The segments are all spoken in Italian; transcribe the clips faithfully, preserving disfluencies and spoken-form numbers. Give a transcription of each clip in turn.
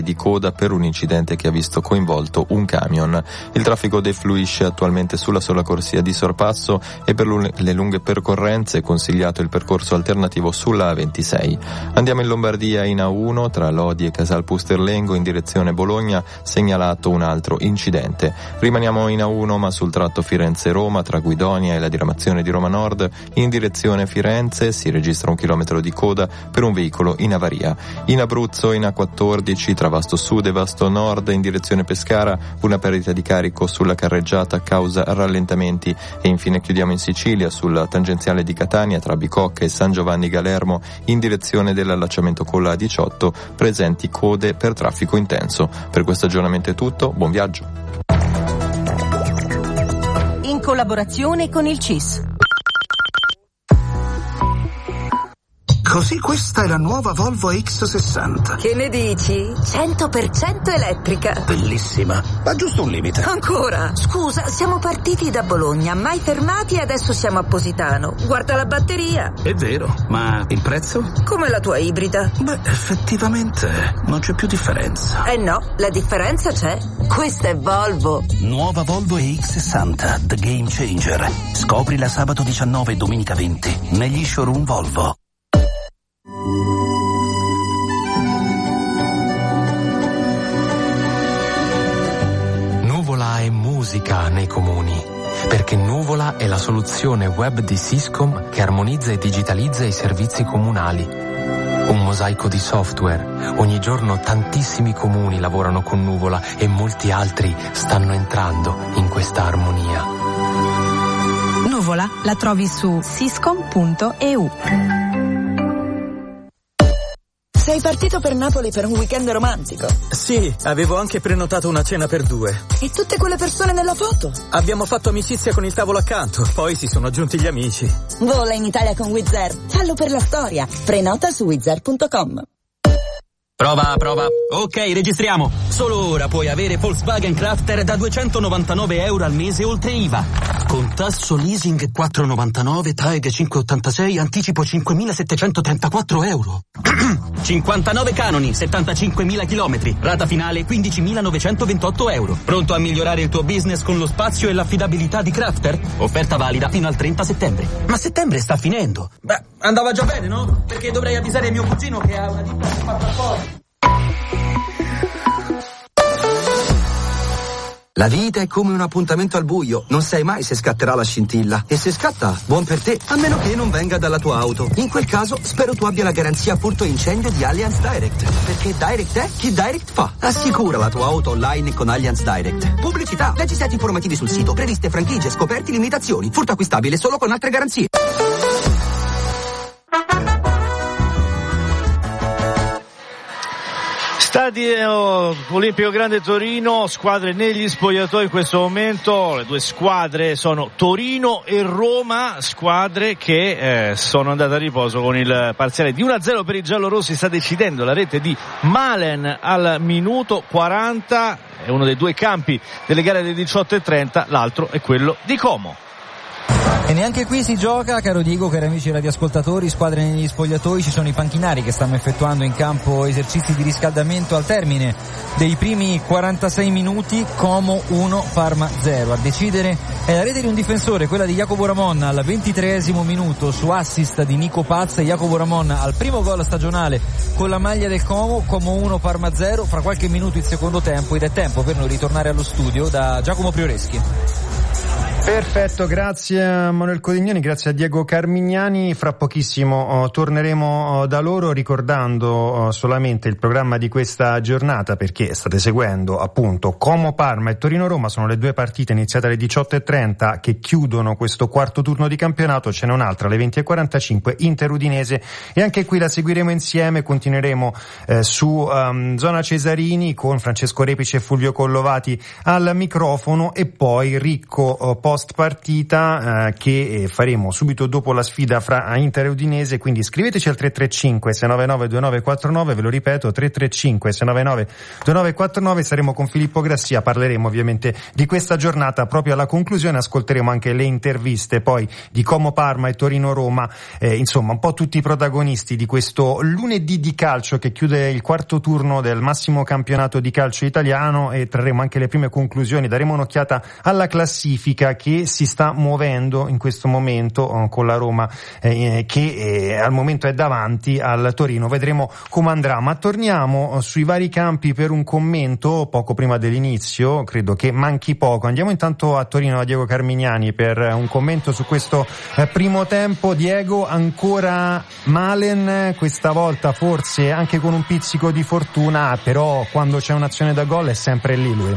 di coda per un incidente che ha visto coinvolto un camion. Il traffico defluisce attualmente sulla sola corsia di sorpasso e per le lunghe percorrenze è consigliato il percorso alternativo sulla A ventisei. Andiamo in Lombardia. In A uno tra Lodi e Casal Pusterlengo in direzione Bologna segnalato un altro incidente. Rimaniamo in A uno ma sul tratto Firenze-Roma tra Guidonia e la diramazione di Roma Nord in direzione Firenze si registra un chilometro di coda per un veicolo in avaria. In Abruzzo in A quattordici tra Vasto Sud e Vasto Nord in direzione Pescara una perdita di carico sulla carreggiata causa rallentamenti e infine chiudiamo in Sicilia sulla tangenziale di Catania tra Bicocca e San Giovanni Galermo in direzione dell'allacciamento con la A diciotto presenti code per traffico intenso. Per questo aggiornamento è tutto, buon viaggio. In collaborazione con il C I S. Così questa è la nuova Volvo X sessanta. Che ne dici? cento per cento elettrica. Bellissima, ma giusto un limite. Ancora? Scusa, siamo partiti da Bologna, mai fermati e adesso siamo a Positano. Guarda la batteria. È vero, ma il prezzo? Come la tua ibrida. Beh, effettivamente non c'è più differenza. Eh no, la differenza c'è. Questa è Volvo. Nuova Volvo X sessanta, The Game Changer. Scoprila sabato diciannove e domenica venti negli showroom Volvo. Nuvola è musica nei comuni, perché Nuvola è la soluzione web di Syscom che armonizza e digitalizza i servizi comunali. Un mosaico di software. Ogni giorno tantissimi comuni lavorano con Nuvola e molti altri stanno entrando in questa armonia. Nuvola la trovi su syscom punto e u. Sei partito per Napoli per un weekend romantico? Sì, avevo anche prenotato una cena per due. E tutte quelle persone nella foto? Abbiamo fatto amicizia con il tavolo accanto, poi si sono aggiunti gli amici. Vola in Italia con Wizz Air. Fallo per la storia. Prenota su wizz air punto com. Prova, prova. Ok, registriamo. Solo ora puoi avere Volkswagen Crafter da duecentonovantanove euro al mese oltre I V A. Con tasso leasing quattro virgola novantanove, T A E G cinque virgola ottantasei, anticipo cinquemilasettecentotrentaquattro euro. cinquantanove canoni, settantacinquemila chilometri. Rata finale quindicimilanovecentoventotto euro. Pronto a migliorare il tuo business con lo spazio e l'affidabilità di Crafter? Offerta valida fino al trenta settembre. Ma settembre sta finendo. Beh, andava già bene, no? Perché dovrei avvisare mio cugino che ha una ditta che fa trasporto. La vita è come un appuntamento al buio, non sai mai se scatterà la scintilla. E se scatta, buon per te, a meno che non venga dalla tua auto. In quel caso, spero tu abbia la garanzia furto incendio di Allianz Direct. Perché Direct è chi Direct fa. Assicura la tua auto online con Allianz Direct. Pubblicità, leggi siti informativi sul sito, previste franchigie, scoperti, limitazioni. Furto acquistabile solo con altre garanzie. Stadio Olimpico Grande Torino, squadre negli spogliatoi in questo momento. Le due squadre sono Torino e Roma, squadre che eh, sono andate a riposo con il parziale di uno a zero per i giallorossi. Sta decidendo la rete di Malen al minuto quaranta, è uno dei due campi delle gare delle diciotto e trenta, l'altro è quello di Como. E neanche qui si gioca, caro Diego, cari amici radioascoltatori, squadre negli spogliatoi, ci sono i panchinari che stanno effettuando in campo esercizi di riscaldamento al termine dei primi quarantasei minuti. Como uno, Parma zero. A decidere è la rete di un difensore, quella di Jacopo Ramon al ventitreesimo minuto su assist di Nico Paz. Jacopo Ramon al primo gol stagionale con la maglia del Como. Como uno, Parma zero. Fra qualche minuto il secondo tempo ed è tempo per noi ritornare allo studio da Giacomo Prioreschi. Perfetto, grazie a Manuel Codignani, grazie a Diego Carmignani. Fra pochissimo oh, torneremo oh, da loro ricordando oh, solamente il programma di questa giornata, perché state seguendo appunto Como Parma e Torino Roma, sono le due partite iniziate alle diciotto e trenta che chiudono questo quarto turno di campionato. Ce n'è un'altra alle venti e quarantacinque, Inter Udinese, e anche qui la seguiremo insieme. Continueremo eh, su um, Zona Cesarini con Francesco Repici e Fulvio Collovati al microfono, e poi Ricco oh, post partita eh, che faremo subito dopo la sfida fra Inter e Udinese, quindi scriveteci al tre tre cinque sei nove nove due nove quattro nove, ve lo ripeto tre tre cinque sei nove nove due nove quattro nove. Saremo con Filippo Grassia, parleremo ovviamente di questa giornata proprio alla conclusione, ascolteremo anche le interviste poi di Como Parma e Torino Roma, eh, insomma un po' tutti i protagonisti di questo lunedì di calcio che chiude il quarto turno del massimo campionato di calcio italiano, e trarremo anche le prime conclusioni, daremo un'occhiata alla classifica che si sta muovendo in questo momento eh, con la Roma eh, che eh, al momento è davanti al Torino, vedremo come andrà. Ma torniamo eh, sui vari campi per un commento poco prima dell'inizio, credo che manchi poco. Andiamo intanto a Torino a Diego Carmignani per eh, un commento su questo eh, primo tempo. Diego, ancora Malen, questa volta forse anche con un pizzico di fortuna, però quando c'è un'azione da gol è sempre lì lui.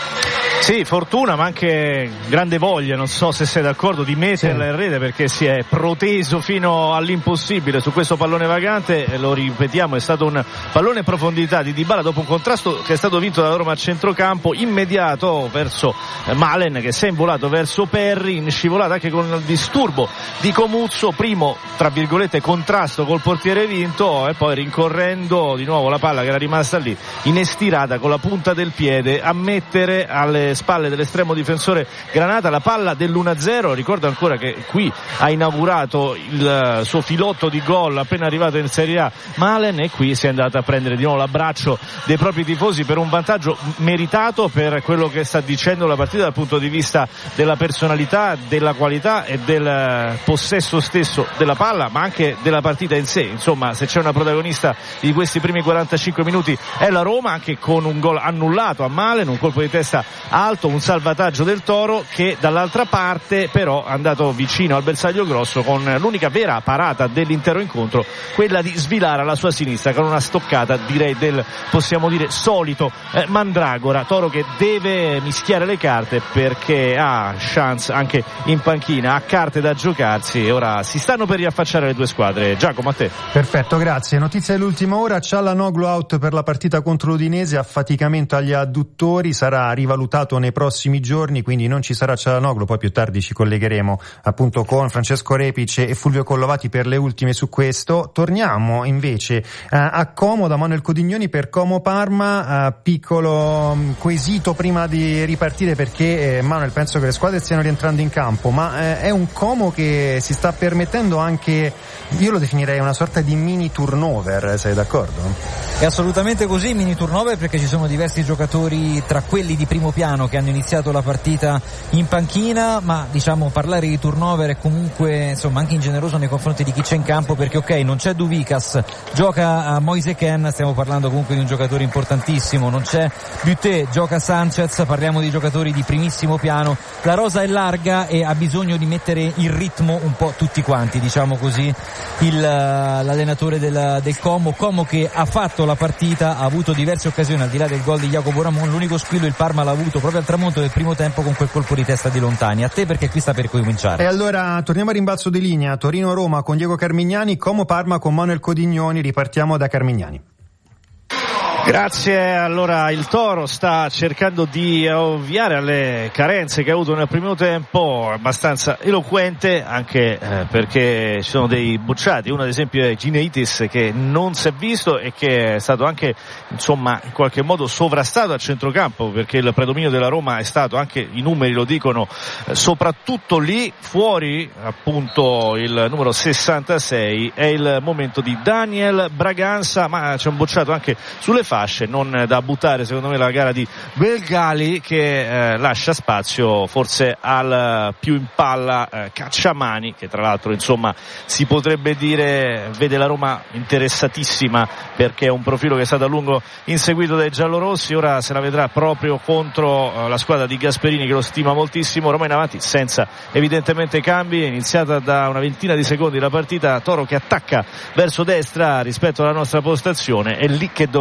Sì, fortuna ma anche grande voglia, non so se sei d'accordo, di metterla sì in rete, perché si è proteso fino all'impossibile su questo pallone vagante, e lo ripetiamo, è stato un pallone in profondità di Dybala dopo un contrasto che è stato vinto dalla Roma a centrocampo, immediato verso Malen che si è involato verso Perry, in scivolata anche con il disturbo di Comuzzo, primo tra virgolette contrasto col portiere vinto, e poi rincorrendo di nuovo la palla che era rimasta lì inestirata con la punta del piede a mettere alle spalle dell'estremo difensore Granata la palla dell'uno a zero. Ricordo ancora che qui ha inaugurato il suo filotto di gol appena arrivato in Serie A Malen, e qui si è andato a prendere di nuovo l'abbraccio dei propri tifosi per un vantaggio meritato per quello che sta dicendo la partita dal punto di vista della personalità, della qualità e del possesso stesso della palla, ma anche della partita in sé. Insomma, se c'è una protagonista di questi primi quarantacinque minuti è la Roma, anche con un gol annullato a Malen, un colpo di testa alto, un salvataggio del Toro che dall'altra parte però è andato vicino al bersaglio grosso con l'unica vera parata dell'intero incontro, quella di svilare alla sua sinistra con una stoccata, direi del, possiamo dire, solito eh, Mandragora. Toro che deve mischiare le carte perché ha chance anche in panchina, ha carte da giocarsi, e ora si stanno per riaffacciare le due squadre. Giacomo, a te. Perfetto, grazie. Notizia dell'ultima ora: Çalhanoğlu out per la partita contro l'Udinese, affaticamento agli adduttori, sarà rivalutato nei prossimi giorni, quindi non ci sarà Çalhanoğlu. Poi più tardi ci collegheremo appunto con Francesco Repice e Fulvio Collovati per le ultime su questo. Torniamo invece eh, a Como da Manuel Codignoni per Como Parma, eh, piccolo um, quesito prima di ripartire, perché eh, Manuel, penso che le squadre stiano rientrando in campo, ma eh, è un Como che si sta permettendo anche, io lo definirei una sorta di mini turnover, sei d'accordo? È assolutamente così, mini turnover, perché ci sono diversi giocatori tra quelli di primo piano che hanno iniziato la partita in panchina, ma diciamo parlare di turnover è comunque insomma anche ingeneroso nei confronti di chi c'è in campo, perché ok, non c'è Duvicas, gioca a Moise Kean, stiamo parlando comunque di un giocatore importantissimo, non c'è Buté, gioca Sanchez, parliamo di giocatori di primissimo piano, la rosa è larga e ha bisogno di mettere in ritmo un po' tutti quanti, diciamo così, il, l'allenatore del, del Como, Como che ha fatto la partita, ha avuto diverse occasioni al di là del gol di Jacopo Ramon, l'unico squillo il Parma l'ha avuto proprio al tramonto del primo tempo con quel colpo di testa di Lontani. A te, perché qui sta per cominciare. E allora torniamo a rimbalzo di linea, Torino-Roma con Diego Carmignani, Como Parma con Manuel Codignoni. Ripartiamo da Carmignani. Grazie. Allora il Toro sta cercando di ovviare alle carenze che ha avuto nel primo tempo, abbastanza eloquente anche eh, perché ci sono dei bocciati, uno ad esempio è Gineitis che non si è visto e che è stato anche insomma in qualche modo sovrastato a centrocampo, perché il predominio della Roma è stato, anche i numeri lo dicono, eh, soprattutto lì. Fuori appunto il numero sessantasei, è il momento di Daniel Braganza, ma c'è un bocciato anche sulle fasce, non da buttare secondo me la gara di Belgali, che eh, lascia spazio forse al più in palla eh, Cacciamani, che tra l'altro insomma si potrebbe dire vede la Roma interessatissima, perché è un profilo che è stato a lungo inseguito dai giallorossi, ora se la vedrà proprio contro eh, la squadra di Gasperini che lo stima moltissimo. Roma in avanti senza evidentemente cambi, è iniziata da una ventina di secondi la partita, Toro che attacca verso destra rispetto alla nostra postazione, è lì che dovrà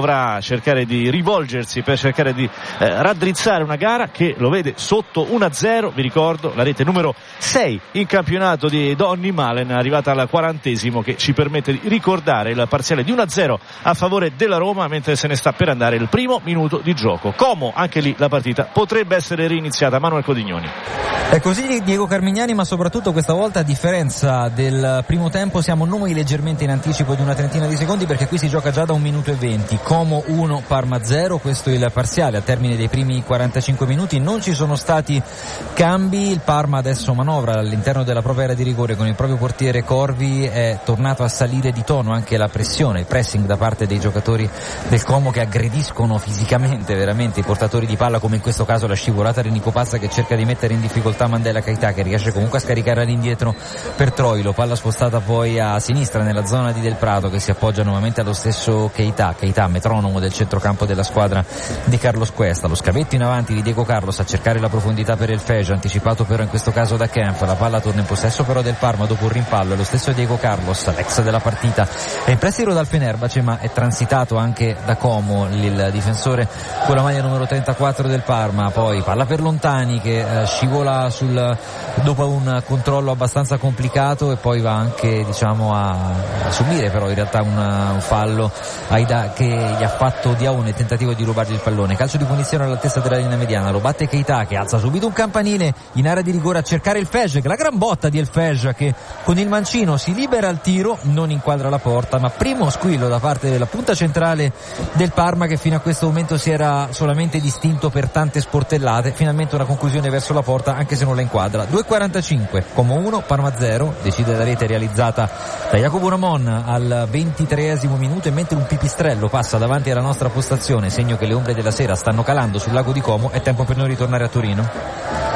cercare di rivolgersi, per cercare di eh, raddrizzare una gara che lo vede sotto uno a zero. Vi ricordo la rete numero sei in campionato di Donny Malen, arrivata al quarantesimo, che ci permette di ricordare il parziale di uno a zero a favore della Roma, mentre se ne sta per andare il primo minuto di gioco. Como, anche lì la partita potrebbe essere riniziata. Manuel Codignoni. È così Diego Carmignani, ma soprattutto questa volta, a differenza del primo tempo, siamo noi leggermente in anticipo di una trentina di secondi, perché qui si gioca già da un minuto e venti. Como uno, Parma zero, questo è il parziale a termine dei primi quarantacinque minuti. Non ci sono stati cambi, il Parma adesso manovra all'interno della propria area di rigore con il proprio portiere Corvi, è tornato a salire di tono anche la pressione, il pressing da parte dei giocatori del Como, che aggrediscono fisicamente veramente i portatori di palla, come in questo caso la scivolata di Nico Pazza che cerca di mettere in difficoltà Mandela Keita, che riesce comunque a scaricare all'indietro per Troilo, palla spostata poi a sinistra nella zona di Del Prato, che si appoggia nuovamente allo stesso Keita, Keita metronomo del centrocampo della squadra di Carlos Cuesta. Lo scavetto in avanti di Diego Carlos a cercare la profondità per il Feja, anticipato però in questo caso da Kempf. La palla torna in possesso però del Parma dopo un rimpallo, è lo stesso Diego Carlos, l'ex della partita, è in prestito dal Fenerbahce ma è transitato anche da Como, il difensore con la maglia numero trentaquattro del Parma. Poi palla per Lontani che eh, scivola sul, dopo un controllo abbastanza complicato, e poi va anche diciamo a, a subire però in realtà un, un fallo Aida, che gli ha fatto Diaw nel tentativo di rubargli il pallone. Calcio di punizione all'altezza della linea mediana, lo batte Keita che alza subito un campanile in area di rigore a cercare il Fej, la gran botta di El Fej che con il mancino si libera al tiro, non inquadra la porta, ma primo squillo da parte della punta centrale del Parma, che fino a questo momento si era solamente distinto per tante sportellate. Finalmente una conclusione verso la porta, anche se non la inquadra. due e quarantacinque, Como uno, Parma zero, decide la rete realizzata da Jacopo Ramon al ventitreesimo minuto, e mentre un pipistrello passa davanti alla nostra postazione, segno che le ombre della sera stanno calando sul lago di Como, è tempo per noi ritornare a Torino.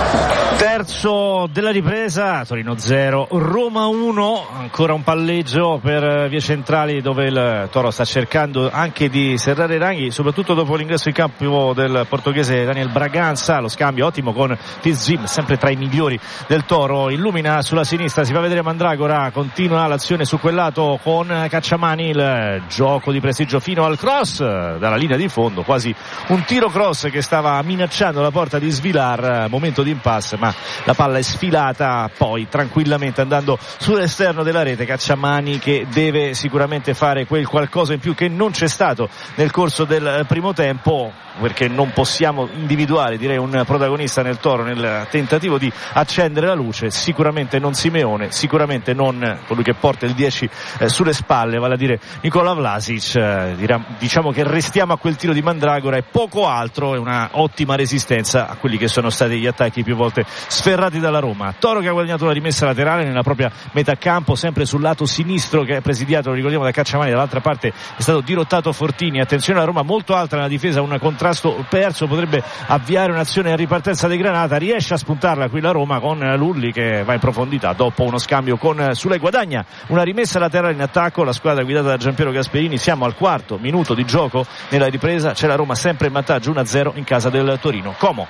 Terzo della ripresa, Torino zero, Roma uno, ancora un palleggio per vie centrali dove il Toro sta cercando anche di serrare i ranghi, soprattutto dopo l'ingresso in campo del portoghese Daniel Braganza. Lo scambio ottimo con Fitzjim, sempre tra i migliori del Toro, illumina sulla sinistra, si fa vedere Mandragora, continua l'azione su quel lato con Cacciamani, il gioco di prestigio fino al cross dalla linea di fondo, quasi un tiro cross che stava minacciando la porta di Svilar, momento di impasse ma la palla è sfilata poi tranquillamente andando sull'esterno della rete. Cacciamani che deve sicuramente fare quel qualcosa in più che non c'è stato nel corso del primo tempo, perché non possiamo individuare direi un protagonista nel Toro nel tentativo di accendere la luce. Sicuramente non Simeone, sicuramente non colui che porta il dieci eh, sulle spalle, vale a dire Nikola Vlasic. Eh, dirà, diciamo che restiamo a quel tiro di Mandragora e poco altro, è una ottima resistenza a quelli che sono stati gli attacchi più volte sferrati dalla Roma. Toro che ha guadagnato la rimessa laterale nella propria metà campo, sempre sul lato sinistro che è presidiato, lo ricordiamo, da Cacciamani. Dall'altra parte è stato dirottato Fortini. Attenzione alla Roma molto alta nella difesa, un contrasto perso, potrebbe avviare un'azione a ripartenza di Granata, riesce a spuntarla qui la Roma con Lulli che va in profondità dopo uno scambio con Sule, guadagna una rimessa laterale in attacco la squadra guidata da Giampiero Gasperini. Siamo al quarto minuto di gioco nella ripresa, c'è la Roma sempre in vantaggio uno a zero in casa del Torino. Como.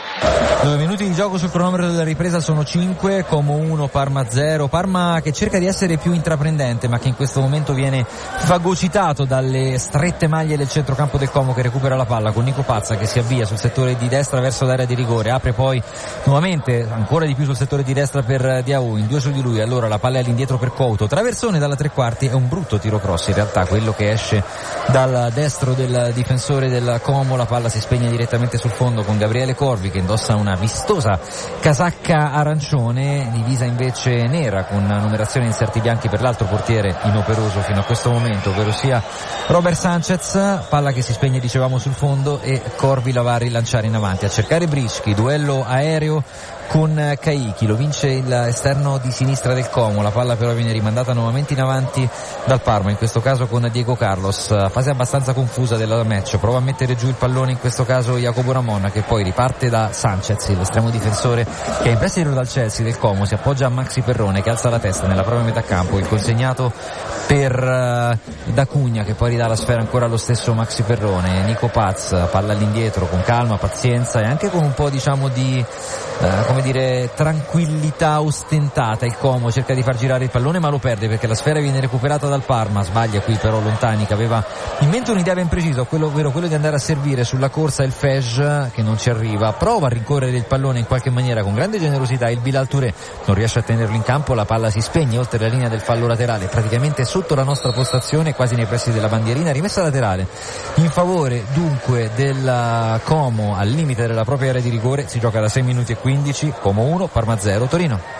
Due minuti di gioco sul cronometro della ripresa sono cinque, Como uno, Parma zero. Parma che cerca di essere più intraprendente ma che in questo momento viene fagocitato dalle strette maglie del centrocampo del Como, che recupera la palla con Nico Pazza che si avvia sul settore di destra verso l'area di rigore, apre poi nuovamente ancora di più sul settore di destra per Diaw, in due su di lui, allora la palla è all'indietro per Couto, traversone dalla tre quarti, è un brutto tiro cross in realtà quello che esce dal destro del difensore del Como. La palla si spegne direttamente sul fondo con Gabriele Corvi che indossa una vistosa casacca arancione, divisa invece nera con numerazione inserti bianchi per l'altro portiere inoperoso fino a questo momento, ovvero sia Robert Sanchez. Palla che si spegne dicevamo sul fondo e Corvi la va a rilanciare in avanti a cercare Brischi, duello aereo con Caicchi, lo vince l'esterno di sinistra del Como, la palla però viene rimandata nuovamente in avanti dal Parma, in questo caso con Diego Carlos. Fase abbastanza confusa della match, prova a mettere giù il pallone in questo caso Jacopo Ramon, che poi riparte da Sanchez, l'estremo difensore che è in prestito dal Chelsea del Como, si appoggia a Maxi Perrone che alza la testa nella propria metà campo, il consegnato per uh, D'Acugna che poi ridà la sfera ancora allo stesso Maxi Perrone. Nico Paz, palla all'indietro con calma, pazienza e anche con un po' diciamo di uh, come come dire, tranquillità ostentata. Il Como cerca di far girare il pallone ma lo perde perché la sfera viene recuperata dal Parma, sbaglia qui però Lontani che aveva in mente un'idea ben precisa, quello, ovvero quello di andare a servire sulla corsa il Fej che non ci arriva, prova a rincorrere il pallone in qualche maniera con grande generosità, il Bilal Touré non riesce a tenerlo in campo, la palla si spegne oltre la linea del fallo laterale, praticamente sotto la nostra postazione, quasi nei pressi della bandierina, rimessa laterale in favore dunque della Como al limite della propria area di rigore. Si gioca da sei minuti e quindici, Como uno, Parma zero, Torino.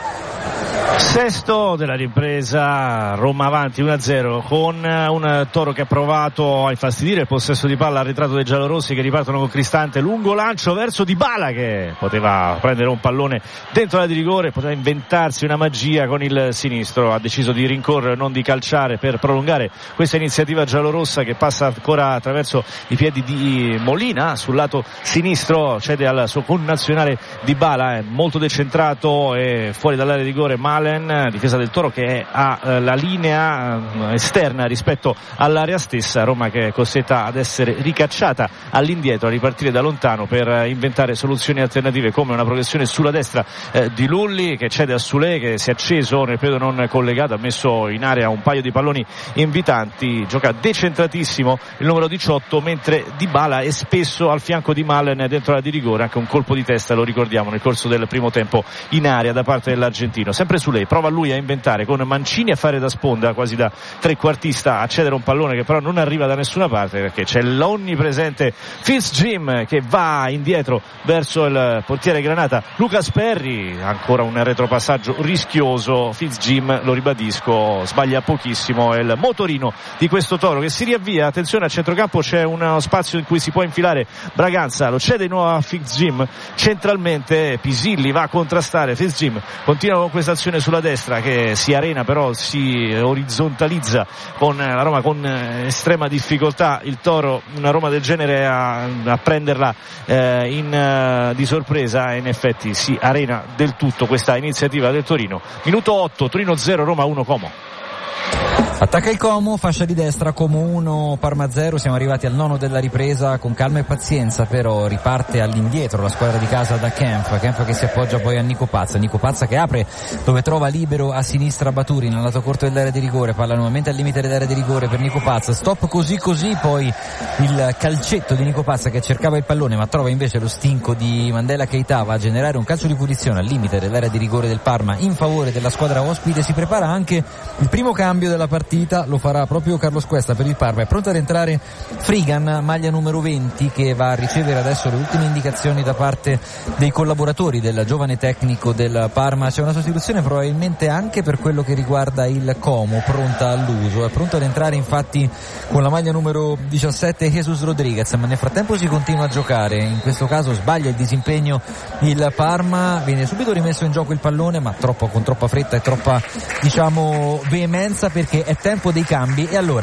Sesto della ripresa, Roma avanti uno a zero con un Toro che ha provato a infastidire il possesso di palla al ritratto dei giallorossi che ripartono con Cristante, lungo lancio verso Dybala che poteva prendere un pallone dentro l'area di rigore, poteva inventarsi una magia con il sinistro, ha deciso di rincorrere, non di calciare per prolungare questa iniziativa giallorossa che passa ancora attraverso i piedi di Molina sul lato sinistro, cede al suo connazionale Dybala, è molto decentrato e fuori dall'area di rigore Malen, difesa del Toro che ha eh, la linea eh, esterna rispetto all'area stessa, Roma che è costretta ad essere ricacciata all'indietro, a ripartire da lontano per eh, inventare soluzioni alternative come una progressione sulla destra eh, di Lulli che cede a Soulé che si è acceso nel periodo non collegato, ha messo in area un paio di palloni invitanti, gioca decentratissimo il numero diciotto, mentre Dybala è spesso al fianco di Malen dentro la di rigore, anche un colpo di testa lo ricordiamo nel corso del primo tempo in area da parte dell'argentino. Sempre su lei, prova lui a inventare con Mancini a fare da sponda, quasi da trequartista, a cedere un pallone che però non arriva da nessuna parte perché c'è l'onnipresente Fitzjim che va indietro verso il portiere granata Lucas Perry, ancora un retropassaggio rischioso, Fitzjim, lo ribadisco, sbaglia pochissimo, è il motorino di questo Toro che si riavvia, attenzione a centrocampo c'è uno spazio in cui si può infilare Braganza, lo cede di nuovo a Fitzjim, centralmente Pisilli va a contrastare, Fitzjim continua con questa azione sulla destra che si arena però si orizzontalizza con la Roma con estrema difficoltà, il Toro una Roma del genere a, a prenderla eh, in, uh, di sorpresa e in effetti si arena del tutto questa iniziativa del Torino. Minuto otto, Torino zero, Roma uno, Como. Attacca il Como, fascia di destra, Como uno, Parma zero, siamo arrivati al nono della ripresa, con calma e pazienza però riparte all'indietro la squadra di casa da Kempf, Kempf che si appoggia poi a Nico Pazza, Nico Pazza che apre dove trova libero a sinistra Baturi nel lato corto dell'area di rigore, palla nuovamente al limite dell'area di rigore per Nico Pazza, stop così così, poi il calcetto di Nico Pazza che cercava il pallone ma trova invece lo stinco di Mandela Keita, va a generare un calcio di punizione al limite dell'area di rigore del Parma in favore della squadra ospite, si prepara anche il primo cambio della partita, lo farà proprio Carlos Cuesta per il Parma, è pronto ad entrare Frigan, maglia numero venti, che va a ricevere adesso le ultime indicazioni da parte dei collaboratori del giovane tecnico del Parma. C'è una sostituzione probabilmente anche per quello che riguarda il Como, pronta all'uso, è pronto ad entrare infatti con la maglia numero diciassette Jesus Rodriguez, ma nel frattempo si continua a giocare, in questo caso sbaglia il disimpegno il Parma, viene subito rimesso in gioco il pallone ma troppo, con troppa fretta e troppa diciamo veemenza perché è tempo dei cambi e allora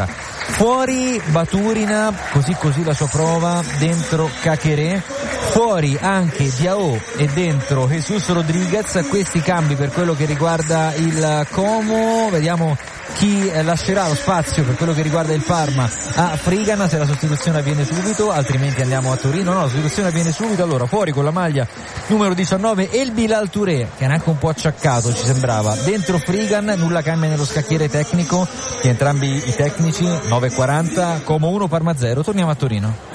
fuori Baturina, così così la sua prova, dentro Caqueré, fuori anche Diao e dentro Jesus Rodriguez, questi cambi per quello che riguarda il Como, vediamo chi lascerà lo spazio per quello che riguarda il Parma a Frigan, se la sostituzione avviene subito, altrimenti andiamo a Torino, no, la sostituzione avviene subito, allora fuori con la maglia numero diciannove El Bilal Touré, che era anche un po' acciaccato ci sembrava, dentro Frigan, nulla cambia nello scacchiere tecnico di entrambi i tecnici, nove e quaranta, Como uno, Parma zero, torniamo a Torino.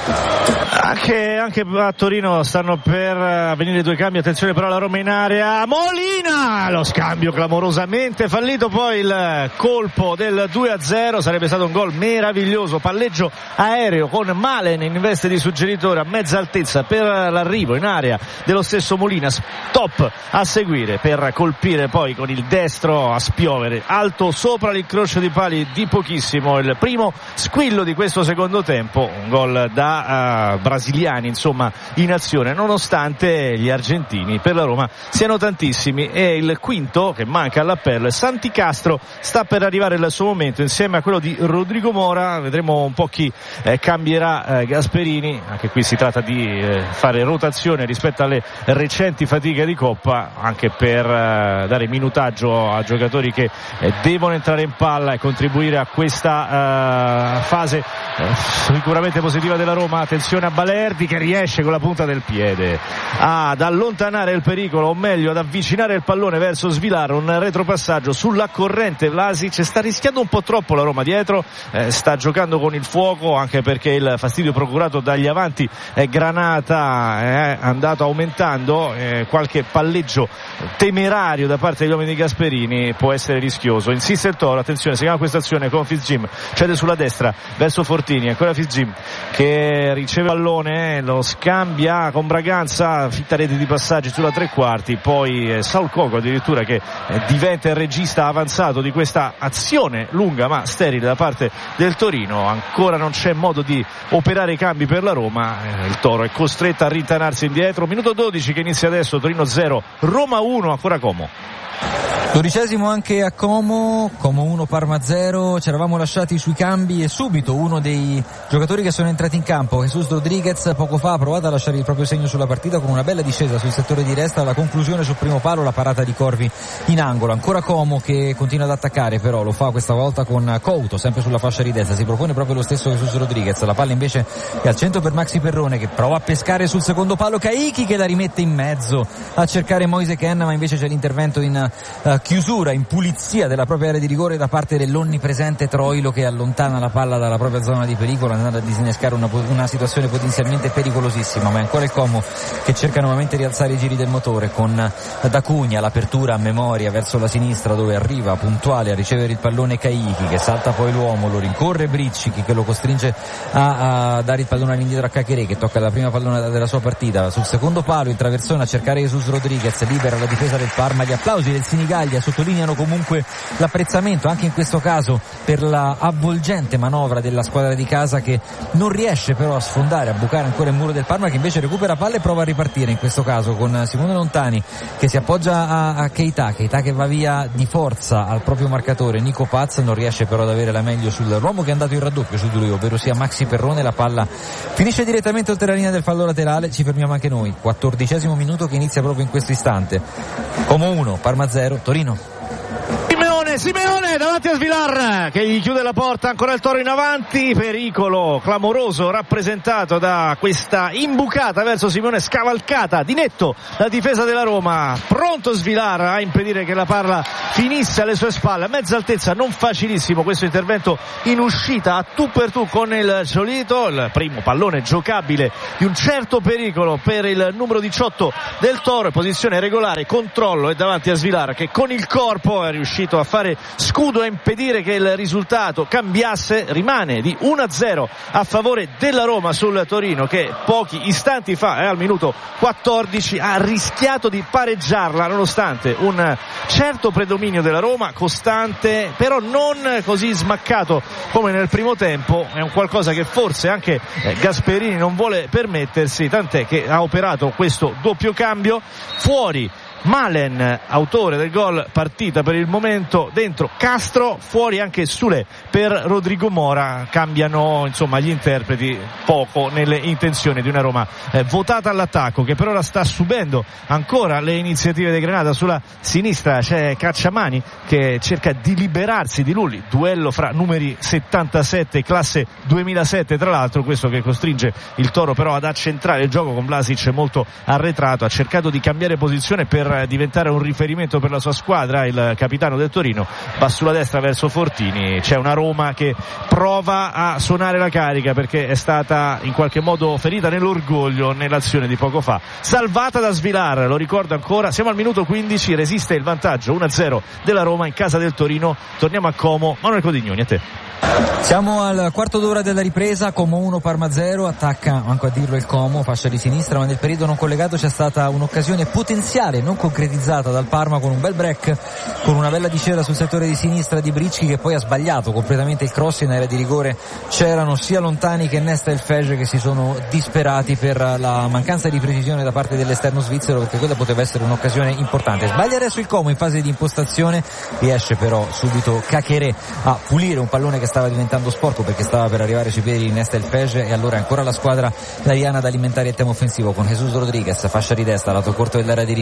Anche, anche a Torino stanno per avvenire due cambi, attenzione però la Roma in area, Molina, lo scambio clamorosamente fallito, poi il colpo del due a zero, sarebbe stato un gol meraviglioso, palleggio aereo con Malen in veste di suggeritore a mezza altezza per l'arrivo in area dello stesso Molina, stop a seguire per colpire poi con il destro a spiovere alto sopra l'incrocio di pali di pochissimo, il primo squillo di questo secondo tempo, un gol da uh, brasiliani insomma in azione, nonostante gli argentini per la Roma siano tantissimi, e il quinto che manca all'appello è Santi Castro, sta per arrivare il suo momento insieme a quello di Rodrigo Mora, vedremo un po' chi eh, cambierà eh, Gasperini, anche qui si tratta di eh, fare rotazione rispetto alle recenti fatiche di Coppa, anche per eh, dare minutaggio a giocatori che eh, devono entrare in palla e contribuire a questa eh, fase eh, sicuramente positiva della Roma. Attenzione a Balè Balerdi che riesce con la punta del piede ad allontanare il pericolo, o meglio ad avvicinare il pallone verso Svilar. Un retropassaggio sulla corrente. Vlasic sta rischiando un po' troppo la Roma dietro, eh, sta giocando con il fuoco, anche perché il fastidio procurato dagli avanti è Granata è andato aumentando, eh, qualche palleggio temerario da parte degli uomini di Gasperini può essere rischioso. Insiste il Toro, attenzione, si chiama questa azione con Fitzjim, cede sulla destra verso Fortini, ancora Fitzjim che riceve il pallone, lo scambia con Braganza, fitta rete di passaggi sulla tre quarti, poi eh, Saul Coco addirittura che eh, diventa il regista avanzato di questa azione lunga ma sterile da parte del Torino. Ancora non c'è modo di operare i cambi per la Roma, eh, il Toro è costretto a rintanarsi indietro. Minuto dodici che inizia adesso, Torino zero Roma uno, ancora Como. Dodicesimo anche a Como, Como uno Parma zero. Ci eravamo lasciati sui cambi e subito uno dei giocatori che sono entrati in campo, Jesus Rodriguez, poco fa ha provato a lasciare il proprio segno sulla partita con una bella discesa sul settore di destra, la conclusione sul primo palo, la parata di Corvi in angolo. Ancora Como che continua ad attaccare, però lo fa questa volta con Couto sempre sulla fascia di destra, si propone proprio lo stesso Jesus Rodriguez, la palla invece è al centro per Maxi Perrone che prova a pescare sul secondo palo, Caicchi che la rimette in mezzo a cercare Moise Kenna, ma invece c'è l'intervento in uh, chiusura, in pulizia della propria area di rigore da parte dell'onnipresente Troilo, che allontana la palla dalla propria zona di pericolo, andando a disinnescare una, una situazione potenzialmente pericolosissima. Ma è ancora il Como che cerca nuovamente di rialzare i giri del motore con D'Acugna, l'apertura a memoria verso la sinistra dove arriva puntuale a ricevere il pallone Caicchi che salta poi l'uomo, lo rincorre Briccichi che lo costringe a, a dare il pallone all'indietro a Caccherè che tocca la prima pallonata della sua partita. Sul secondo palo il traversone a cercare Jesus Rodriguez, libera la difesa del Parma. Gli applausi del Sinigaglia sottolineano comunque l'apprezzamento anche in questo caso per la avvolgente manovra della squadra di casa, che non riesce però a sfondare, a bucare ancora il muro del Parma, che invece recupera palle e prova a ripartire in questo caso con Simone Lontani che si appoggia a, a Keita, Keita che va via di forza al proprio marcatore Nico Paz, non riesce però ad avere la meglio sull'uomo che è andato in raddoppio su di lui, ovvero sia Maxi Perrone. La palla finisce direttamente oltre la linea del fallo laterale. Ci fermiamo anche noi, quattordicesimo minuto che inizia proprio in questo istante. Como uno Parma zero Torino. Simeone, Simeone davanti a Svilar che gli chiude la porta, ancora il Toro in avanti, pericolo clamoroso rappresentato da questa imbucata verso Simeone, scavalcata di netto la difesa della Roma, pronto Svilar a impedire che la palla finisse alle sue spalle, a mezza altezza, non facilissimo questo intervento in uscita a tu per tu con il Ciolito, il primo pallone giocabile di un certo pericolo per il numero diciotto del Toro, posizione regolare, controllo e davanti a Svilar che con il corpo è riuscito a fare scudo e impedire che il risultato cambiasse. Rimane di uno a zero a favore della Roma sul Torino, che pochi istanti fa, eh, al minuto quattordici, ha rischiato di pareggiarla nonostante un certo predominio della Roma, costante però non così smaccato come nel primo tempo. È un qualcosa che forse anche eh, Gasperini non vuole permettersi, tant'è che ha operato questo doppio cambio. Fuori Malen, autore del gol partita per il momento, dentro Castro, fuori anche Sule per Rodrigo Mora. Cambiano insomma gli interpreti poco nelle intenzioni di una Roma eh, votata all'attacco, che per ora sta subendo ancora le iniziative di Granada. Sulla sinistra c'è Cacciamani che cerca di liberarsi di Lulli, duello fra numeri settantasette classe duemilasette tra l'altro, questo che costringe il Toro però ad accentrare il gioco con Vlasic molto arretrato. Ha cercato di cambiare posizione per diventare un riferimento per la sua squadra, il capitano del Torino va sulla destra verso Fortini. C'è una Roma che prova a suonare la carica perché è stata in qualche modo ferita nell'orgoglio nell'azione di poco fa, salvata da Svilar, lo ricordo ancora. Siamo al minuto quindici, resiste il vantaggio uno a zero della Roma in casa del Torino. Torniamo a Como, Manuel Codignoni, a te. Siamo al quarto d'ora della ripresa, Como uno Parma zero, attacca manco a dirlo il Como, fascia di sinistra, ma nel periodo non collegato c'è stata un'occasione potenziale non concretizzata dal Parma con un bel break, con una bella discesa sul settore di sinistra di Bricchi, che poi ha sbagliato completamente il cross. In area di rigore c'erano sia Lontani che Nesta El Fege che si sono disperati per la mancanza di precisione da parte dell'esterno svizzero, perché quella poteva essere un'occasione importante. Sbaglia adesso il Como in fase di impostazione, riesce però subito Caccherè a pulire un pallone che stava diventando sporco perché stava per arrivare sui piedi di Nesta El Fege, e allora ancora la squadra italiana ad alimentare il tema offensivo con Jesus Rodriguez, fascia di destra, lato corto dell'area di rigore, prova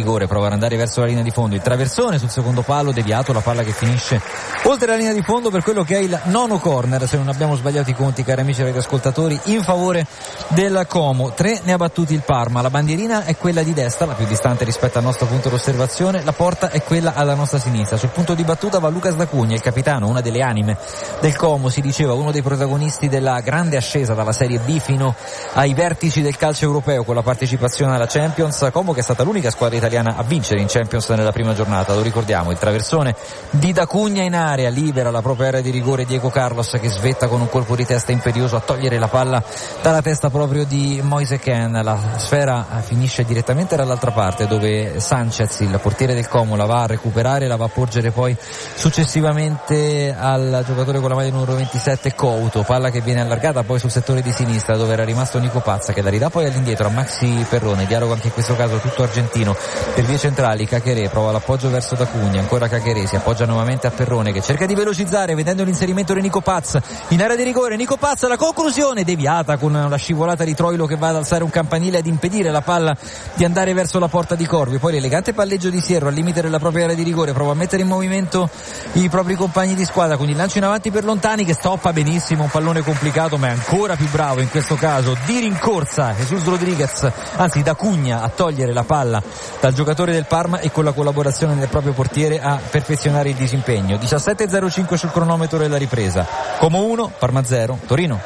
dovrà andare verso la linea di fondo, il traversone sul secondo palo deviato, la palla che finisce oltre la linea di fondo per quello che è il nono corner, se non abbiamo sbagliato i conti, cari amici radioascoltatori, in favore del Como. Tre ne ha battuti il Parma, la bandierina è quella di destra, la più distante rispetto al nostro punto d'osservazione, la porta è quella alla nostra sinistra. Sul punto di battuta va Lucas D'Acugna, il capitano, una delle anime del Como, si diceva uno dei protagonisti della grande ascesa dalla Serie B fino ai vertici del calcio europeo con la partecipazione alla Champions. Como che è stata l'unica squadra italiana a vincere in Champions nella prima giornata, lo ricordiamo. Il traversone di D'Acugna in area, libera la propria area di rigore Diego Carlos che svetta con un colpo di testa imperioso a togliere la palla dalla testa proprio di Moise Kean. La sfera finisce direttamente dall'altra parte dove Sanchez, il portiere del Como, la va a recuperare, la va a porgere poi successivamente al giocatore con la maglia numero ventisette Couto, palla che viene allargata poi sul settore di sinistra dove era rimasto Nico Pazza che la ridà poi all'indietro a Maxi Perrone, dialogo anche in questo caso tutto argentino per vie centrali. Cacheré prova l'appoggio verso D'Acugna, ancora Cacheré si appoggia nuovamente a Perrone che cerca di velocizzare vedendo l'inserimento di Nico Paz in area di rigore. Nico Paz, la conclusione deviata con la scivolata di Troilo che va ad alzare un campanile ad impedire la palla di andare verso la porta di Corvi, poi l'elegante palleggio di Sierro al limite della propria area di rigore, prova a mettere in movimento i propri compagni di squadra con il lancio in avanti per Lontani che stoppa benissimo un pallone complicato, ma è ancora più bravo in questo caso di rincorsa Jesus Rodriguez, anzi D'Acugna, a togliere la palla dal giocatore del Parma e con la collaborazione del proprio portiere a perfezionare il disimpegno. diciassette e zero cinque sul cronometro della ripresa. Como uno, Parma zero, Torino.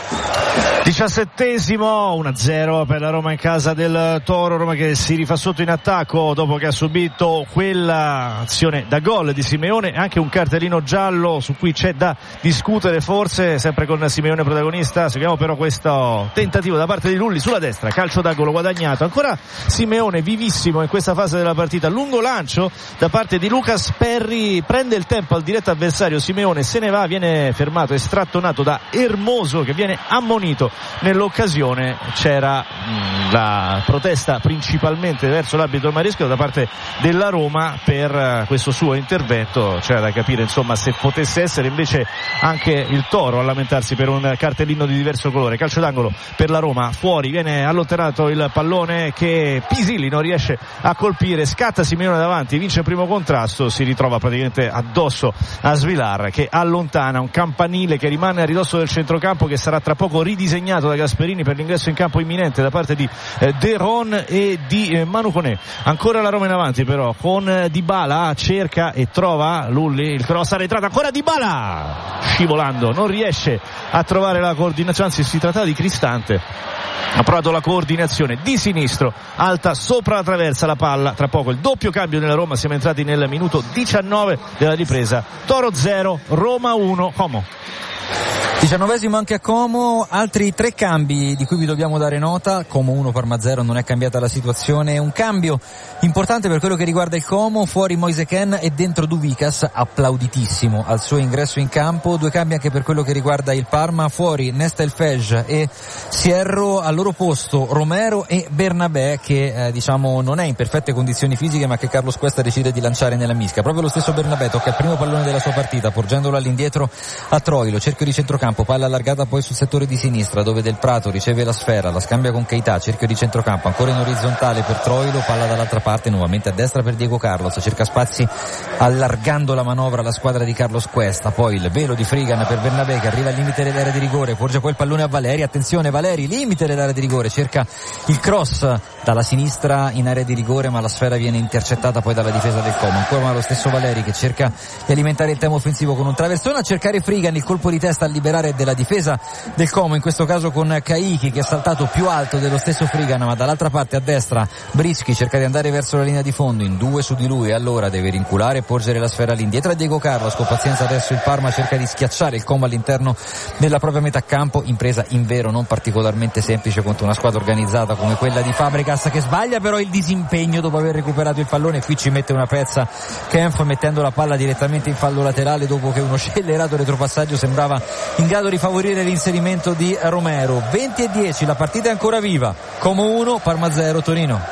diciassettesimo, uno a zero per la Roma in casa del Toro. Roma che si rifà sotto in attacco dopo che ha subito quella azione da gol di Simeone, anche un cartellino giallo su cui c'è da discutere forse, sempre con Simeone protagonista. Seguiamo però questo tentativo da parte di Lulli sulla destra, calcio d'angolo guadagnato, ancora Simeone vivissimo in questa fase della partita, lungo lancio da parte di Lucas Perri, prende il tempo al diretto avversario, Simeone se ne va, viene fermato e strattonato da Hermoso che viene ammonito. Nell'occasione c'era mh, la protesta principalmente verso l'arbitro Maresca da parte della Roma per uh, questo suo intervento. C'era da capire insomma se potesse essere invece anche il Toro a lamentarsi per un cartellino di diverso colore. Calcio d'angolo per la Roma, fuori, viene allontanato il pallone che Pisilli non riesce a colpire, scatta Simeone davanti, vince il primo contrasto, si ritrova praticamente addosso a Svilar che allontana un campanile che rimane a ridosso del centrocampo, che sarà tra poco ridisegnato da Gasperini per l'ingresso in campo imminente da parte di eh, De Ron e di eh, Manu Koné. Ancora la Roma in avanti però con eh, Dybala, cerca e trova Lulli, il cross arretrato, ancora Dybala scivolando, non riesce a trovare la coordinazione, anzi si trattava di Cristante, ha provato la coordinazione di sinistro, alta sopra la traversa la palla. Tra poco il doppio cambio nella Roma, siamo entrati nel minuto diciannove della ripresa. Toro zero, Roma uno, Como. diciannovesimo anche a Como, altri tre cambi di cui vi dobbiamo dare nota. Como uno, Parma zero, non è cambiata la situazione. Un cambio importante per quello che riguarda il Como, fuori Moise Kean e dentro Duvikas, applauditissimo al suo ingresso in campo. Due cambi anche per quello che riguarda il Parma, fuori Nestel Fej e Sierro, al loro posto Romero e Bernabé che eh, diciamo non è in perfette condizioni fisiche ma che Carlos Cuesta decide di lanciare nella mischia. Proprio lo stesso Bernabé tocca il primo pallone della sua partita porgendolo all'indietro a Troilo, cerchio di centrocampo, palla allargata poi sul settore di sinistra dove Del Prato riceve la sfera, la scambia con Keita, cerchio di centrocampo, ancora in orizzontale per Troilo, palla dall'altra parte nuovamente a destra per Diego Carlos, cerca spazi allargando la manovra la squadra di Carlos Cuesta, poi il velo di Frigan per Bernabé che arriva al limite dell'area di rigore, porge poi il pallone a Valeri, attenzione Valeri, limite dell'area di rigore, cerca il cross dalla sinistra in area di rigore ma la sfera viene intercettata poi dalla difesa del Como, ancora lo stesso Valeri che cerca di alimentare il tema offensivo con un traversone, a cercare Frigan, il colpo di testa a liberare della difesa del Como, in questo caso con Caicchi che è saltato più alto dello stesso Frigan, ma dall'altra parte a destra Brischi cerca di andare verso la linea di fondo, in due su di lui, allora deve rinculare e porgere la sfera all'indietro a Diego Carlos, con pazienza adesso il Parma cerca di schiacciare il Como all'interno della propria metà campo, impresa invero non particolarmente semplice contro una squadra organizzata come quella di Fabregas, che sbaglia però il disimpegno dopo aver recuperato il pallone. Qui ci mette una pezza Kempf mettendo la palla direttamente in fallo laterale dopo che uno scellerato retropassaggio sembrava in grado di favorire l'inserimento di Romero. Venti e dieci, la partita è ancora viva, Como uno, Parma zero, Torino.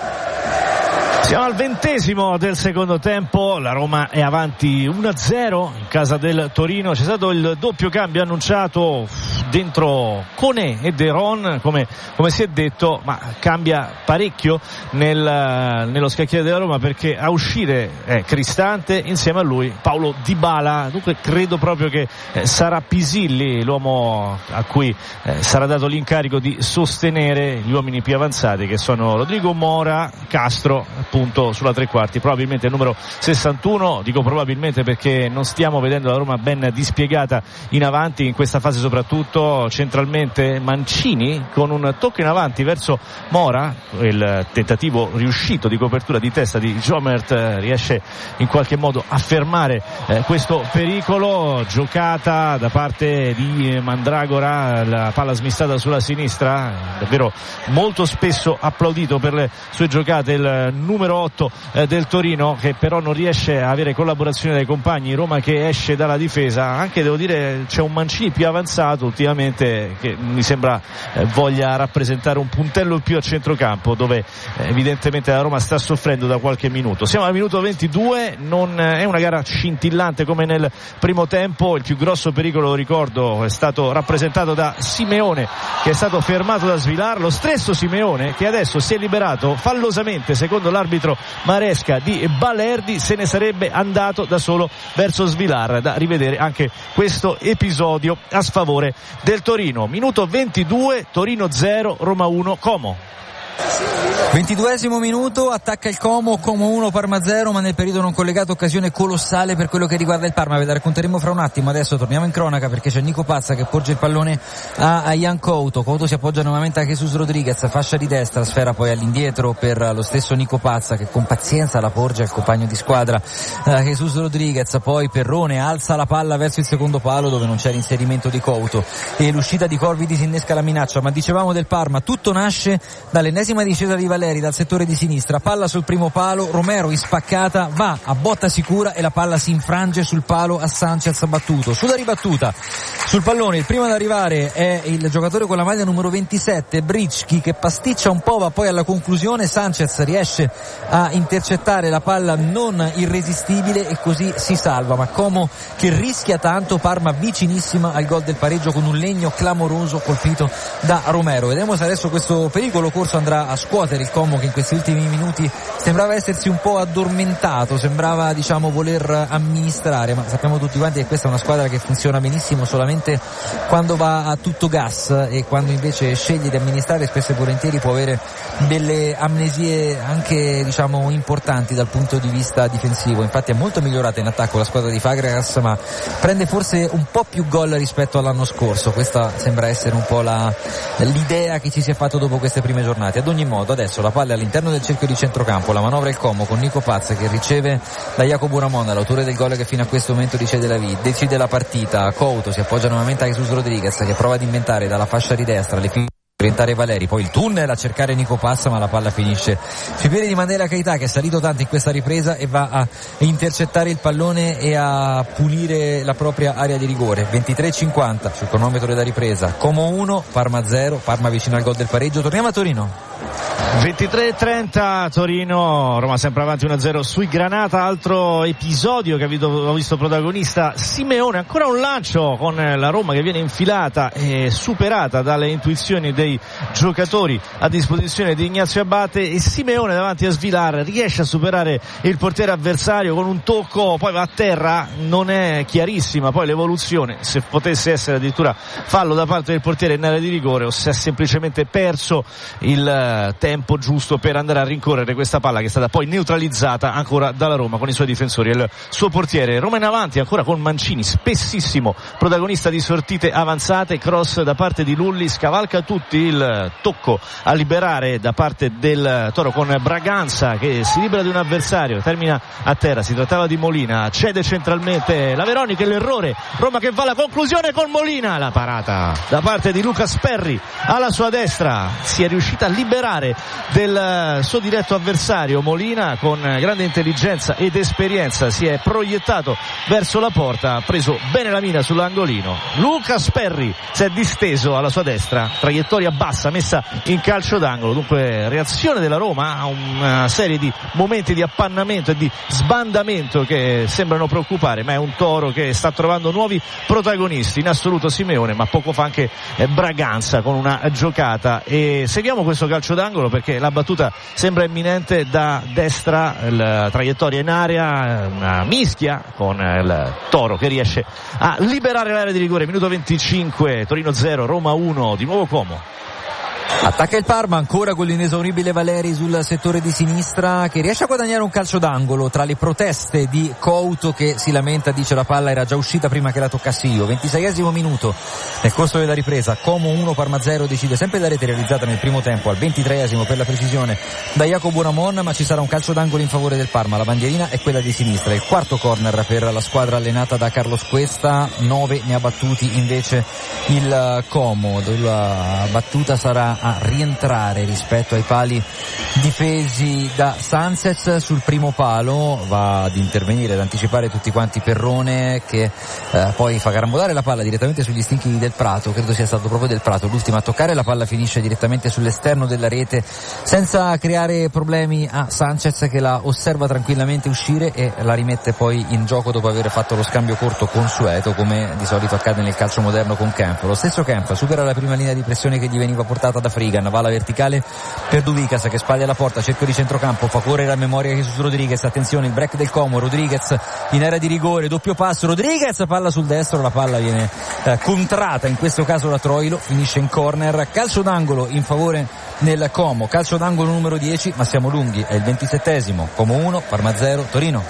Siamo al ventesimo del secondo tempo, la Roma è avanti uno a zero in casa del Torino, c'è stato il doppio cambio annunciato dentro Koné e De Ron, come, come si è detto, ma cambia parecchio nel, nello scacchiere della Roma, perché a uscire è Cristante, insieme a lui Paulo Dybala. Dunque credo proprio che eh, sarà Pisilli l'uomo a cui eh, sarà dato l'incarico di sostenere gli uomini più avanzati, che sono Rodrigo Mora, Castro appunto sulla tre quarti, probabilmente il numero sessantuno. Dico probabilmente perché non stiamo vedendo la Roma ben dispiegata in avanti in questa fase, soprattutto centralmente Mancini con un tocco in avanti verso Mora, il tentativo riuscito di copertura di testa di Jomert eh, riesce in qualche modo a fermare eh, questo pericolo. Giocata da parte di Mandragora, la palla smistata sulla sinistra, davvero molto spesso applaudito per le sue giocate il numero otto eh, del Torino, che però non riesce a avere collaborazione dai compagni. Roma che esce dalla difesa, anche devo dire c'è un Mancini più avanzato ultimamente che mi sembra eh, voglia rappresentare un puntello in più a centrocampo, dove eh, evidentemente la Roma sta soffrendo da qualche minuto. Siamo al minuto ventidue, non è una gara scintillante come nel primo tempo. Il più grosso pericolo, lo ricordo, è stato rappresentato da Simeone, che è stato fermato da Svilar, lo stesso Simeone che adesso si è liberato fallosamente, secondo l'arbitro Maresca, di Balerdi. Se ne sarebbe andato da solo verso Svilar. Da rivedere anche questo episodio a sfavore del Torino. Minuto ventidue, Torino zero, Roma uno, Como. ventiduesimo minuto, attacca il Como, Como uno, Parma zero, ma nel periodo non collegato occasione colossale per quello che riguarda il Parma. Ve la racconteremo fra un attimo. Adesso torniamo in cronaca perché c'è Nico Pazza che porge il pallone a, a Ian Couto. Couto si appoggia nuovamente a Jesus Rodriguez, fascia di destra, sfera poi all'indietro per lo stesso Nico Pazza che con pazienza la porge al compagno di squadra uh, Jesus Rodriguez. Poi Perrone alza la palla verso il secondo palo dove non c'è l'inserimento di Couto e l'uscita di Corvi disinnesca la minaccia. Ma dicevamo del Parma, tutto nasce dall'ennesima discesa di Valeri dal settore di sinistra, palla sul primo palo, Romero in spaccata va a botta sicura e la palla si infrange sul palo a Sanchez battuto. Sulla ribattuta sul pallone il primo ad arrivare è il giocatore con la maglia numero ventisette, Bricchi, che pasticcia un po', va poi alla conclusione. Sanchez riesce a intercettare la palla non irresistibile e così si salva, ma Como che rischia tanto, Parma vicinissima al gol del pareggio con un legno clamoroso colpito da Romero. Vedremo se adesso questo pericolo corso andrà a scuotere il Como, che in questi ultimi minuti sembrava essersi un po' addormentato, sembrava diciamo voler amministrare, ma sappiamo tutti quanti che questa è una squadra che funziona benissimo solamente quando va a tutto gas, e quando invece sceglie di amministrare spesso e volentieri può avere delle amnesie anche diciamo importanti dal punto di vista difensivo. Infatti è molto migliorata in attacco la squadra di Fabregas, ma prende forse un po' più gol rispetto all'anno scorso. Questa sembra essere un po' la, l'idea che ci si è fatto dopo queste prime giornate. Ad ogni modo adesso la palla è all'interno del cerchio di centrocampo, la manovra il Como con Nico Pazza che riceve da Jacopo Ramon, l'autore del gol che fino a questo momento decide la, vita, decide la partita. Couto si appoggia nuovamente a Jesus Rodriguez che prova ad inventare dalla fascia di destra le figure orientare Valeri, poi il tunnel a cercare Nico Pazza, ma la palla finisce sui piedi di Mandela Keita, che è salito tanto in questa ripresa e va a intercettare il pallone e a pulire la propria area di rigore. ventitré cinquanta sul cronometro della ripresa, Como uno, Parma zero, Parma vicino al gol del pareggio. Torniamo a Torino. ventitré trenta Torino, Roma sempre avanti uno a zero sui Granata. Altro episodio che ho visto protagonista Simeone, ancora un lancio con la Roma che viene infilata e superata dalle intuizioni dei giocatori a disposizione di Ignazio Abate, e Simeone davanti a Svilar riesce a superare il portiere avversario con un tocco, poi va a terra. Non è chiarissima poi l'evoluzione, se potesse essere addirittura fallo da parte del portiere in area di rigore o se ha semplicemente perso il tempo giusto per andare a rincorrere questa palla che è stata poi neutralizzata ancora dalla Roma con i suoi difensori e il suo portiere. Roma in avanti ancora con Mancini, spessissimo protagonista di sortite avanzate, cross da parte di Lulli, scavalca tutti, il tocco a liberare da parte del Toro con Braganza che si libera di un avversario, termina a terra. Si trattava di Molina, cede centralmente la Veronica, l'errore, Roma che va alla conclusione con Molina, la parata da parte di Lucas Perry alla sua destra, si è riuscita a liberare del suo diretto avversario. Molina con grande intelligenza ed esperienza si è proiettato verso la porta, ha preso bene la mina sull'angolino. Lucas Perry si è disteso alla sua destra, traiettoria bassa messa in calcio d'angolo. Dunque reazione della Roma a una serie di momenti di appannamento e di sbandamento che sembrano preoccupare, ma è un Toro che sta trovando nuovi protagonisti, in assoluto Simeone, ma poco fa anche Braganza con una giocata. E seguiamo questo calcio d'angolo perché la battuta sembra imminente da destra, la traiettoria in area, una mischia con il Toro che riesce a liberare l'area di rigore. Minuto venticinque, Torino zero, Roma uno, di nuovo Como. Attacca il Parma ancora con l'inesauribile Valeri sul settore di sinistra, che riesce a guadagnare un calcio d'angolo tra le proteste di Couto, che si lamenta, dice la palla era già uscita prima che la toccassi io. ventiseiesimo minuto nel corso della ripresa, Como uno, Parma zero, decide sempre la rete realizzata nel primo tempo, al ventitreesimo per la precisione da Jacopo Ramon, ma ci sarà un calcio d'angolo in favore del Parma. La bandierina è quella di sinistra, il quarto corner per la squadra allenata da Carlos Cuesta, nove ne ha battuti invece il Como. La battuta sarà a rientrare rispetto ai pali difesi da Sanchez. Sul primo palo va ad intervenire, ad anticipare tutti quanti Perrone, che eh, poi fa carambolare la palla direttamente sugli stinchi del Prato, credo sia stato proprio del Prato l'ultimo a toccare, la palla finisce direttamente sull'esterno della rete senza creare problemi a Sanchez, che la osserva tranquillamente uscire e la rimette poi in gioco dopo aver fatto lo scambio corto consueto, come di solito accade nel calcio moderno con Kempf. Lo stesso Kempf supera la prima linea di pressione che gli veniva portata da Frigan, va alla verticale per Duvicas che spaglia la porta, cerco di centrocampo, fa correre a memoria Jesus Rodriguez, attenzione il break del Como, Rodriguez in area di rigore, doppio passo, Rodriguez, palla sul destro, la palla viene eh, contrata in questo caso da Troilo, finisce in corner, calcio d'angolo in favore del Como, calcio d'angolo numero dieci, ma siamo lunghi, è il ventisettesimo, Como uno, Parma zero, Torino.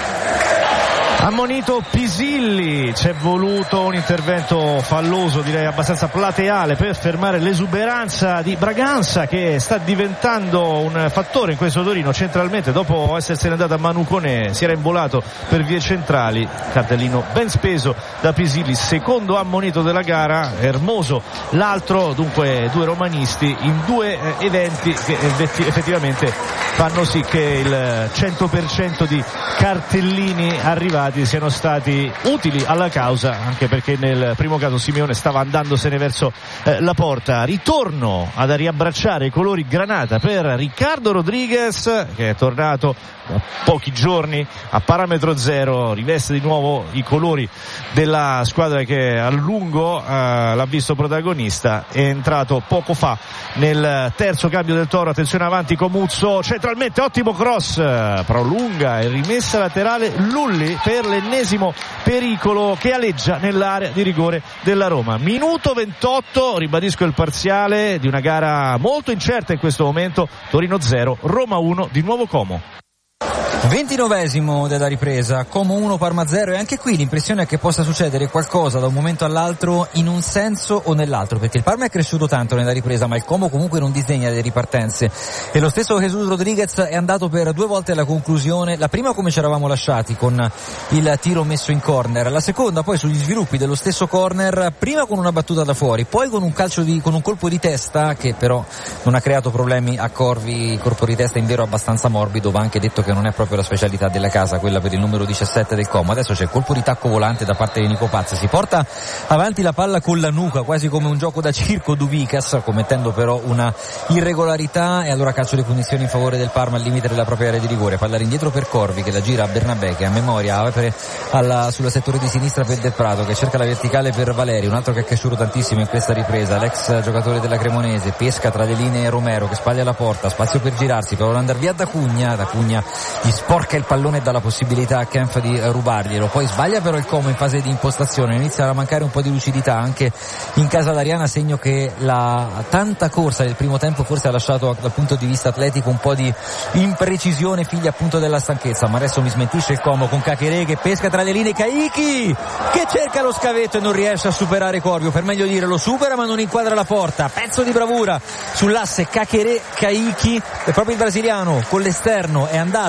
Ammonito Pisilli, c'è voluto un intervento falloso, direi abbastanza plateale, per fermare l'esuberanza di Braganza, che sta diventando un fattore in questo Torino centralmente. Dopo essersene andato a Manu Koné si era involato per vie centrali, cartellino ben speso da Pisilli, secondo ammonito della gara. Hermoso l'altro, dunque due romanisti in due eh, eventi che effettivamente fanno sì che il cento per cento di cartellini arrivati siano stati utili alla causa, anche perché nel primo caso Simeone stava andandosene verso eh, la porta. Ritorno ad riabbracciare i colori granata per Riccardo Rodriguez, che è tornato da pochi giorni a parametro zero, riveste di nuovo i colori della squadra che a lungo eh, l'ha visto protagonista. È entrato poco fa nel terzo cambio del Toro. Attenzione avanti Comuzzo, centralmente ottimo cross, prolunga e rimessa laterale Lulli per l'ennesimo pericolo che aleggia nell'area di rigore della Roma. Minuto ventotto, ribadisco il parziale di una gara molto incerta in questo momento. Torino zero, Roma uno, di nuovo Como. ventinovesimo della ripresa, Como uno, Parma zero, e anche qui l'impressione è che possa succedere qualcosa da un momento all'altro in un senso o nell'altro, perché il Parma è cresciuto tanto nella ripresa, ma il Como comunque non disdegna le ripartenze, e lo stesso Jesus Rodriguez è andato per due volte alla conclusione, la prima come ci eravamo lasciati con il tiro messo in corner, la seconda poi sugli sviluppi dello stesso corner, prima con una battuta da fuori, poi con un calcio di, con un colpo di testa che però non ha creato problemi a Corvi, colpo di testa in vero abbastanza morbido, va anche detto che non è proprio la specialità della casa, quella per il numero diciassette del Como. Adesso c'è il colpo di tacco volante da parte di Nico Pazzi, si porta avanti la palla con la nuca quasi come un gioco da circo Duvicas, commettendo però una irregolarità, e allora calcio di punizione in favore del Parma al limite della propria area di rigore. Palla indietro per Corvi che la gira a Bernabé, che a memoria apre alla, sulla settore di sinistra per Del Prato, che cerca la verticale per Valeri, un altro che è cresciuto tantissimo in questa ripresa, l'ex giocatore della Cremonese, pesca tra le linee Romero che spaglia la porta, spazio per girarsi, per andare via da Cugna, da Cugna gli sporca il pallone e dà la possibilità a Kempf di rubarglielo, poi sbaglia però il Como in fase di impostazione, inizia a mancare un po' di lucidità anche in casa d'Ariana, segno che la tanta corsa del primo tempo forse ha lasciato dal punto di vista atletico un po' di imprecisione, figlia appunto della stanchezza, ma adesso mi smentisce il Como con Caqueré che pesca tra le linee, Caicchi che cerca lo scavetto e non riesce a superare Corvio, per meglio dire lo supera ma non inquadra la porta, pezzo di bravura sull'asse Caqueré Caicchi, e proprio il brasiliano con l'esterno è andato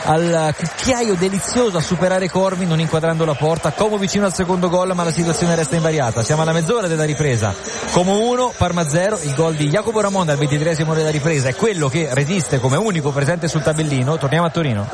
al cucchiaio delizioso a superare Corvi non inquadrando la porta. Como vicino al secondo gol, ma la situazione resta invariata. Siamo alla mezz'ora della ripresa. Como uno, Parma zero. Il gol di Jacopo Ramon al ventitreesimo della ripresa è quello che resiste come unico presente sul tabellino. Torniamo a Torino.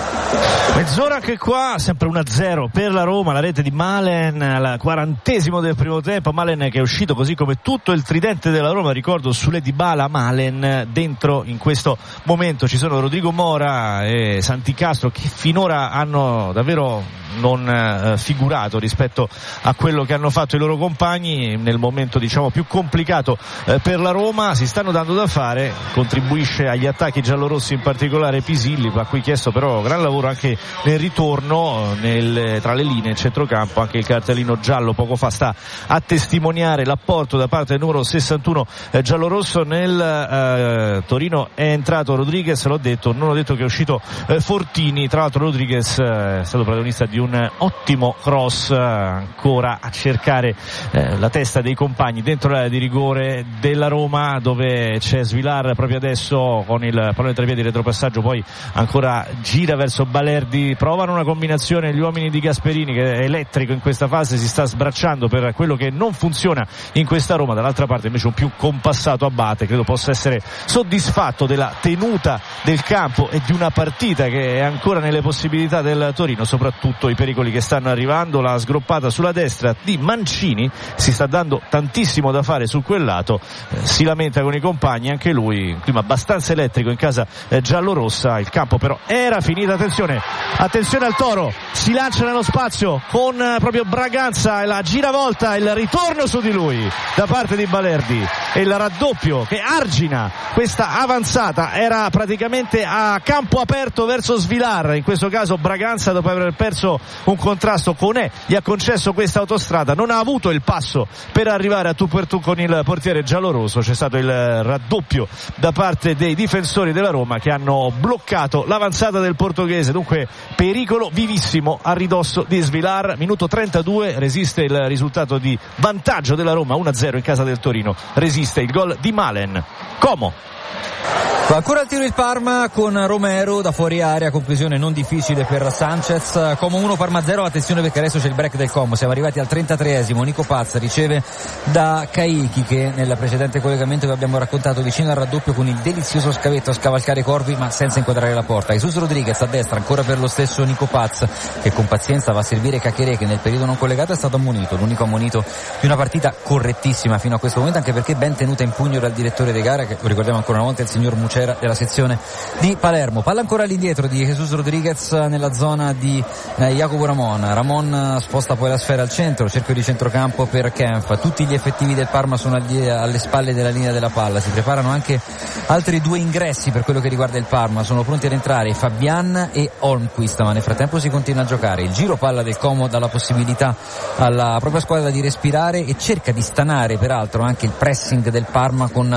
Mezz'ora anche qua, sempre uno a zero per la Roma, la rete di Malen al quarantesimo del primo tempo. Malen che è uscito così come tutto il tridente della Roma, ricordo Sule Dybala, Malen. Dentro in questo momento ci sono Rodrigo Mora e Santi Castro, che finora hanno davvero non eh, figurato rispetto a quello che hanno fatto i loro compagni nel momento diciamo più complicato eh, per la Roma. Si stanno dando da fare, contribuisce agli attacchi giallorossi in particolare Pisilli, a cui chiesto però gran lavoro anche nel ritorno nel, tra le linee, il centrocampo. Anche il cartellino giallo poco fa sta a testimoniare l'apporto da parte del numero sessantuno eh, giallorosso. Nel eh, Torino è entrato Rodriguez, l'ho detto, non ho detto che è uscito eh, Fortini. Tra l'altro Rodriguez eh, è stato protagonista di un ottimo cross, ancora a cercare eh, la testa dei compagni dentro l'area di rigore della Roma, dove c'è Svilar proprio adesso con il pallone tra i piedi, retropassaggio, poi ancora gira verso Balerdi. Provano una combinazione gli uomini di Gasperini, che è elettrico in questa fase, si sta sbracciando per quello che non funziona in questa Roma. Dall'altra parte invece un più compassato Abate, credo possa essere soddisfatto della tenuta del campo e di una partita che è ancora nelle possibilità del Torino, soprattutto i pericoli che stanno arrivando. La sgroppata sulla destra di Mancini, si sta dando tantissimo da fare su quel lato, eh, si lamenta con i compagni anche lui, un clima abbastanza elettrico in casa eh, giallorossa. Il campo però era finito. Attenzione, attenzione al Toro, si lancia nello spazio con eh, proprio Braganza e la giravolta, il ritorno su di lui da parte di Balerdi e il raddoppio che argina questa avanzata. Era praticamente a campo aperto verso Svilar, in questo caso Braganza, dopo aver perso un contrasto con E, gli ha concesso questa autostrada, non ha avuto il passo per arrivare a tu per tu con il portiere giallorosso. C'è stato il raddoppio da parte dei difensori della Roma che hanno bloccato l'avanzata del portoghese. Dunque pericolo vivissimo a ridosso di Svilar. Minuto trentadue, resiste il risultato di vantaggio della Roma uno a zero in casa del Torino, resiste il gol di Malen. Como ancora il tiro il Parma con Romero da fuori area, conclusione non difficile per Sanchez. Como uno, Parma zero. Attenzione perché adesso c'è il break del Como, siamo arrivati al trentatreesimo. Nico Paz riceve da Caicchi, che nel precedente collegamento vi abbiamo raccontato vicino al raddoppio con il delizioso scavetto a scavalcare Corvi ma senza inquadrare la porta. Jesus Rodriguez a destra ancora per lo stesso Nico Paz, che con pazienza va a servire Caccherè, che nel periodo non collegato è stato ammonito, l'unico ammonito di una partita correttissima fino a questo momento, anche perché ben tenuta in pugno dal direttore di gara, che ricordiamo ancora una volta il signor Mucera della sezione di Palermo. Palla ancora all'indietro di Jesus Rodriguez nella zona di eh, Jacopo Ramon. Ramon sposta poi la sfera al centro, cerchio di centrocampo per Kempf. Tutti gli effettivi del Parma sono agli, alle spalle della linea della palla. Si preparano anche altri due ingressi per quello che riguarda il Parma, sono pronti ad entrare Fabian e Holmquist, ma nel frattempo si continua a giocare. Il giro palla del Como dà la possibilità alla propria squadra di respirare e cerca di stanare peraltro anche il pressing del Parma con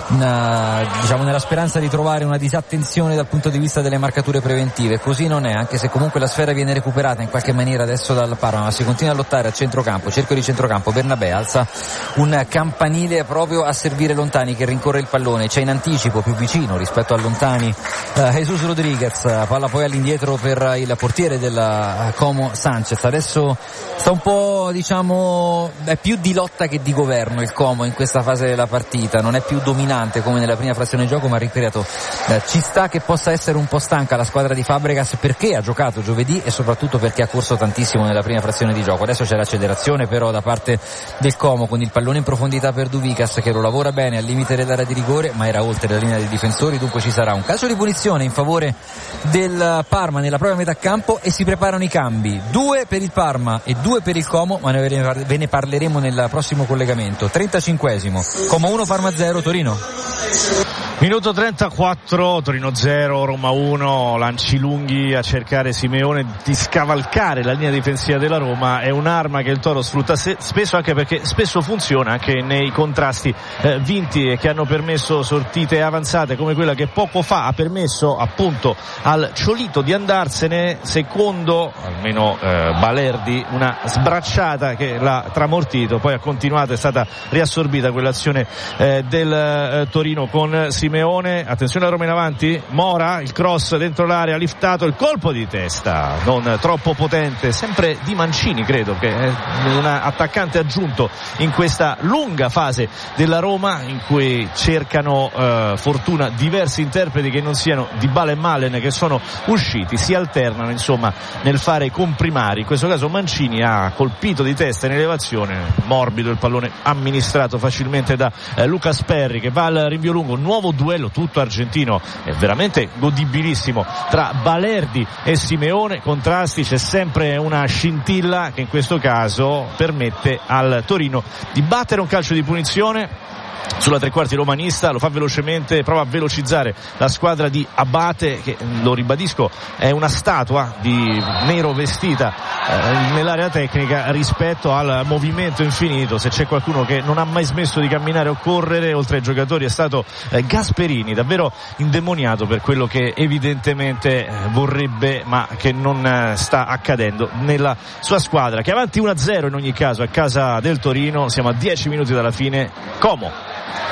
una, diciamo nella speranza di trovare una disattenzione dal punto di vista delle marcature preventive. Così non è, anche se comunque la sfera viene recuperata in qualche maniera adesso dal Parma, ma si continua a lottare a centrocampo, cerchio di centrocampo. Bernabé alza un campanile proprio a servire Lontani, che rincorre il pallone, c'è in anticipo più vicino rispetto a Lontani uh, Jesus Rodriguez, palla poi all'indietro per il portiere della Como Sanchez. Adesso sta un po', diciamo, è più di lotta che di governo il Como in questa fase della partita, non è più dominante come nella prima frazione di gioco, ma ripeto, eh, ci sta che possa essere un po' stanca la squadra di Fabregas, perché ha giocato giovedì e soprattutto perché ha corso tantissimo nella prima frazione di gioco. Adesso c'è l'accelerazione però da parte del Como con il pallone in profondità per Duvicas, che lo lavora bene al limite dell'area di rigore, ma era oltre la linea dei difensori. Dunque ci sarà un calcio di punizione in favore del Parma nella propria metà campo e si preparano i cambi, due per il Parma e due per il Como, ma ve ne parleremo nel prossimo collegamento. trentacinquesimo, Como uno, Parma zero, Torino. Minuto trentaquattro, Torino zero, Roma uno, lanci lunghi a cercare Simeone di scavalcare la linea difensiva della Roma. È un'arma che il Toro sfrutta se, spesso, anche perché spesso funziona anche nei contrasti eh, vinti e che hanno permesso sortite avanzate come quella che poco fa ha permesso appunto al Ciolito di andarsene, secondo almeno eh, Balerdi, una sbracciata che l'ha tramortito, poi ha continuato, è stata riassorbita quell'azione eh, del eh, Torino con Simeone. Simeone, attenzione a Roma in avanti, Mora, il cross dentro l'area, liftato, il colpo di testa non troppo potente, sempre di Mancini credo, che è un attaccante aggiunto in questa lunga fase della Roma in cui cercano eh, fortuna diversi interpreti che non siano Dybala e Malen, che sono usciti, si alternano insomma nel fare i comprimari. In questo caso Mancini ha colpito di testa in elevazione, morbido il pallone amministrato facilmente da eh, Lucas Perry, che va al rinvio lungo, un nuovo duello tutto argentino, è veramente godibilissimo tra Balerdi e Simeone, contrasti, c'è sempre una scintilla che in questo caso permette al Torino di battere un calcio di punizione sulla tre quarti romanista, lo fa velocemente, prova a velocizzare la squadra di Abate, che lo ribadisco è una statua di nero vestita eh, nell'area tecnica rispetto al movimento infinito. Se c'è qualcuno che non ha mai smesso di camminare o correre oltre ai giocatori è stato eh, Gasperini, davvero indemoniato per quello che evidentemente eh, vorrebbe ma che non eh, sta accadendo nella sua squadra, che è avanti uno a zero in ogni caso a casa del Torino. Siamo a dieci minuti dalla fine. Como.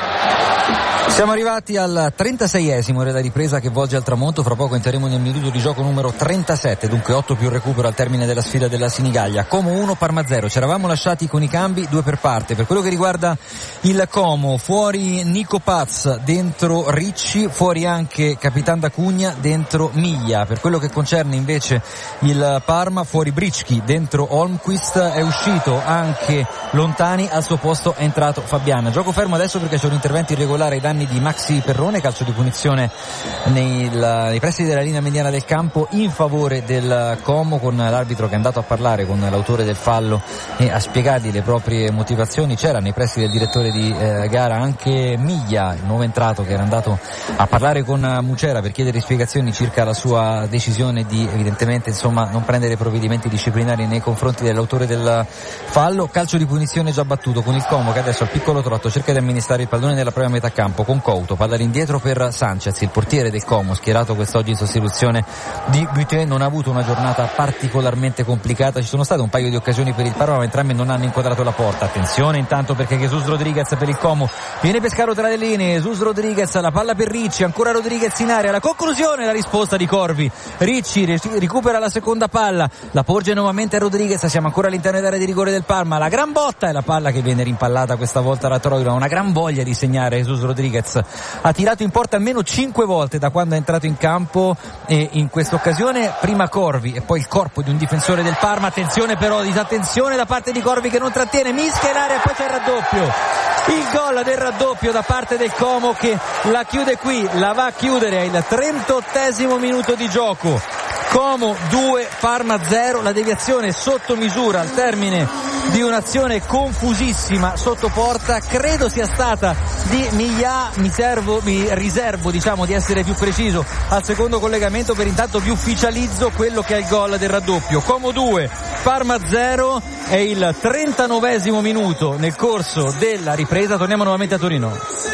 Siamo arrivati al trentaseiesimo, ora la ripresa che volge al tramonto, fra poco entreremo nel minuto di gioco numero trentasette, dunque otto più recupero al termine della sfida della Sinigaglia. Como uno, Parma zero, ci eravamo lasciati con i cambi, due per parte. Per quello che riguarda il Como, fuori Nico Paz, dentro Ricci, fuori anche Capitan D'Acugna, dentro Miglia. Per quello che concerne invece il Parma, fuori Bricchi, dentro Holmquist, è uscito anche Lontani, al suo posto è entrato Fabian. Gioco fermo adesso perché c'è un intervento irregolare ai danni di Maxi Perrone, calcio di punizione nei, la, nei pressi della linea mediana del campo in favore del Como, con l'arbitro che è andato a parlare con l'autore del fallo e a spiegargli le proprie motivazioni. C'era nei pressi del direttore di eh, gara anche Miglia, il nuovo entrato, che era andato a parlare con Mucera per chiedere spiegazioni circa la sua decisione di evidentemente insomma non prendere provvedimenti disciplinari nei confronti dell'autore del fallo. Calcio di punizione già battuto, con il Como che adesso al piccolo trotto cerca di amministrare il pallone nella propria metà campo con Couto, palla all'indietro per Sanchez, il portiere del Como schierato quest'oggi in sostituzione di Buté. Non ha avuto una giornata particolarmente complicata, ci sono state un paio di occasioni per il Parma ma entrambi non hanno inquadrato la porta. Attenzione intanto perché Jesus Rodriguez per il Como viene pescato tra le linee, Jesus Rodriguez, la palla per Ricci, ancora Rodriguez in area, la conclusione, la risposta di Corvi. Ricci recupera la seconda palla, la porge nuovamente a Rodriguez, siamo ancora all'interno dell'area di rigore del Parma, la gran botta e la palla che viene rimpallata questa volta da Troilo. Una gran voglia di segnare Jesus Rodriguez, ha tirato in porta almeno cinque volte da quando è entrato in campo e in questa occasione prima Corvi e poi il corpo di un difensore del Parma. Attenzione però, disattenzione da parte di Corvi che non trattiene, mischia in area e poi c'è il raddoppio, il gol del raddoppio da parte del Como che la chiude qui, la va a chiudere al trentottesimo minuto di gioco. Como due, Parma zero, la deviazione sotto misura al termine di un'azione confusissima sotto porta, credo sia stata di Miglia, mi servo, mi riservo diciamo di essere più preciso al secondo collegamento, per intanto vi ufficializzo quello che è il gol del raddoppio. Como due, Parma zero, è il trentanovesimo minuto nel corso della ripresa. Torniamo nuovamente a Torino,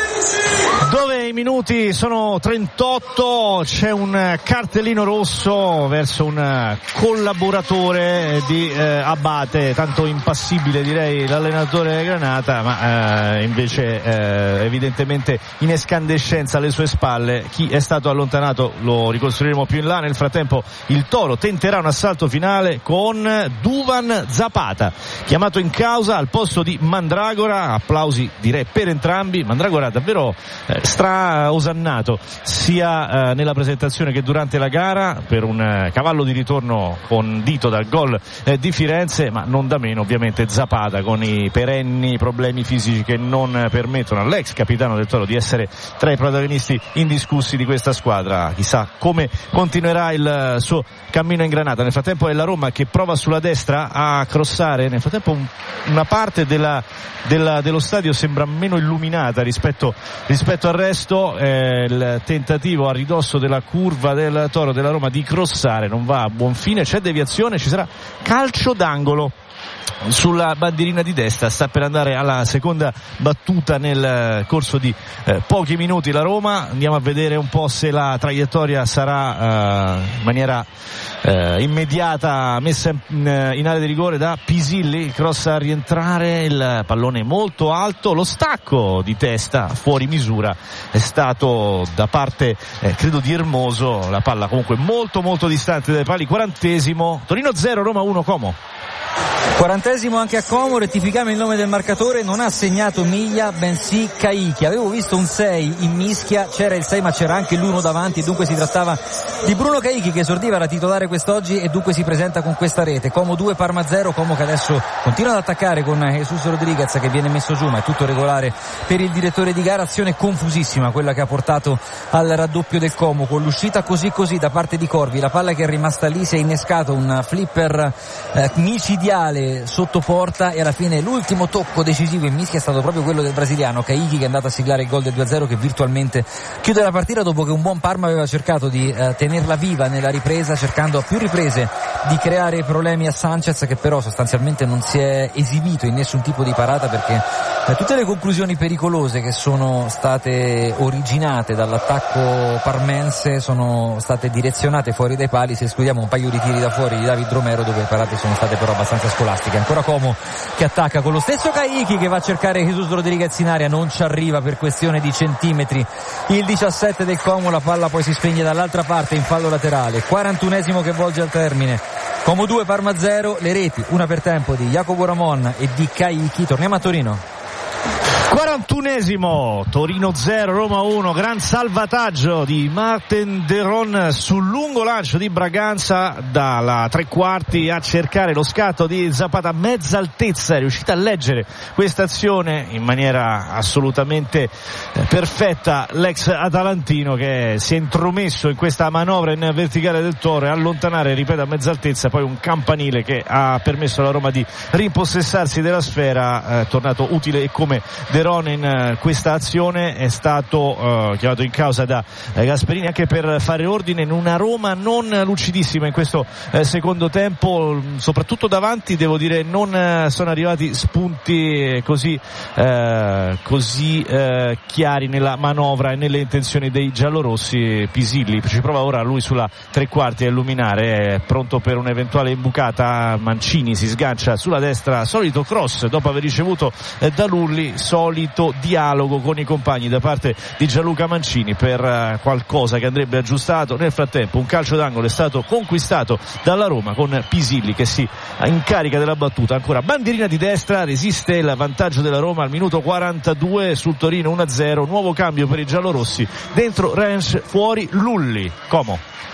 dove i minuti sono trentotto, c'è un cartellino rosso verso un collaboratore di eh, Abate, tanto impassibile direi l'allenatore Granata, ma eh, invece eh, evidentemente in escandescenza alle sue spalle. Chi è stato allontanato lo ricostruiremo più in là. Nel frattempo il Toro tenterà un assalto finale con Duvan Zapata, chiamato in causa al posto di Mandragora. Applausi direi per entrambi. Mandragora davvero eh, stra osannato sia eh, nella presentazione che durante la gara, per un eh, cavallo di ritorno condito dal gol eh, di Firenze, ma non da meno ovviamente Zapata con i perenni problemi fisici che non permettono all'ex capitano del Toro di essere tra i protagonisti indiscussi di questa squadra. Chissà come continuerà il suo cammino in Granata. Nel frattempo è la Roma che prova sulla destra a crossare, nel frattempo un, una parte della, della, dello stadio sembra meno illuminata rispetto, rispetto al resto. Eh, il tentativo a ridosso della curva del Toro della Roma di crossare non va a buon fine, c'è deviazione, ci sarà calcio d'angolo sulla bandierina di destra. Sta per andare alla seconda battuta nel corso di eh, pochi minuti la Roma. Andiamo a vedere un po' se la traiettoria sarà eh, in maniera eh, immediata messa in, in area di rigore da Pisilli. Il cross a rientrare, il pallone molto alto, lo stacco di testa fuori fuori misura è stato da parte eh, credo di Hermoso, la palla comunque molto molto distante dai pali. Quarantesimo, Torino zero, Roma uno, Como. Quarantesimo anche a Como, rettifichiamo il nome del marcatore, non ha segnato Miglia bensì Caicchi. Avevo visto un sei in mischia, c'era il sei ma c'era anche l'uno davanti, dunque si trattava di Bruno Caicchi che esordiva da titolare quest'oggi e dunque si presenta con questa rete. Como due, Parma zero, Como che adesso continua ad attaccare con Jesus Rodriguez che viene messo giù, ma è tutto regolare per il direttore di gara. Azione confusissima quella che ha portato al raddoppio del Como, con l'uscita così così da parte di Corvi, la palla che è rimasta lì, si è innescato un flipper eh, micidiale sotto porta e alla fine l'ultimo tocco decisivo in mischia è stato proprio quello del brasiliano Caicchi, che è andato a siglare il gol del due a zero che virtualmente chiude la partita, dopo che un buon Parma aveva cercato di eh, tenerla viva nella ripresa, cercando a più riprese di creare problemi a Sanchez, che però sostanzialmente non si è esibito in nessun tipo di parata, perché eh, tutte le conclusioni pericolose che sono state originate dall'attacco parmense sono state direzionate fuori dai pali, se escludiamo un paio di tiri da fuori di David Romero, dove le parate sono state però abbastanza scolastiche. Ancora Como che attacca con lo stesso Caicchi che va a cercare Jesus Rodriguez in area, non ci arriva per questione di centimetri il diciassette del Como, la palla poi si spegne dall'altra parte in fallo laterale. Quarantunesimo che volge al termine, Como due, Parma zero, le reti una per tempo di Jacopo Ramon e di Caicchi. Torniamo a Torino. quarantunesimo, Torino zero, Roma uno, gran salvataggio di Marten Deron sul lungo lancio di Braganza dalla tre quarti a cercare lo scatto di Zapata a mezza altezza, è riuscita a leggere questa azione in maniera assolutamente perfetta l'ex atalantino, che si è intromesso in questa manovra in verticale del Toro e allontanare, ripeto, a mezza altezza poi un campanile che ha permesso alla Roma di rimpossessarsi della sfera, eh, tornato utile e come Deron in questa azione. È stato uh, chiamato in causa da uh, Gasperini anche per fare ordine in una Roma non lucidissima in questo uh, secondo tempo, soprattutto davanti devo dire non uh, sono arrivati spunti così uh, così uh, chiari nella manovra e nelle intenzioni dei giallorossi. Pisilli ci prova ora lui sulla tre quarti a illuminare, è pronto per un'eventuale imbucata. Mancini si sgancia sulla destra, solito cross dopo aver ricevuto uh, da Lulli, solito dialogo con i compagni da parte di Gianluca Mancini per uh, qualcosa che andrebbe aggiustato. Nel frattempo un calcio d'angolo è stato conquistato dalla Roma con Pisilli che si incarica della battuta. Ancora bandierina di destra, resiste il vantaggio della Roma al minuto quarantadue sul Torino uno a zero. Nuovo cambio per i giallorossi, dentro Rensch, fuori Lulli. Como.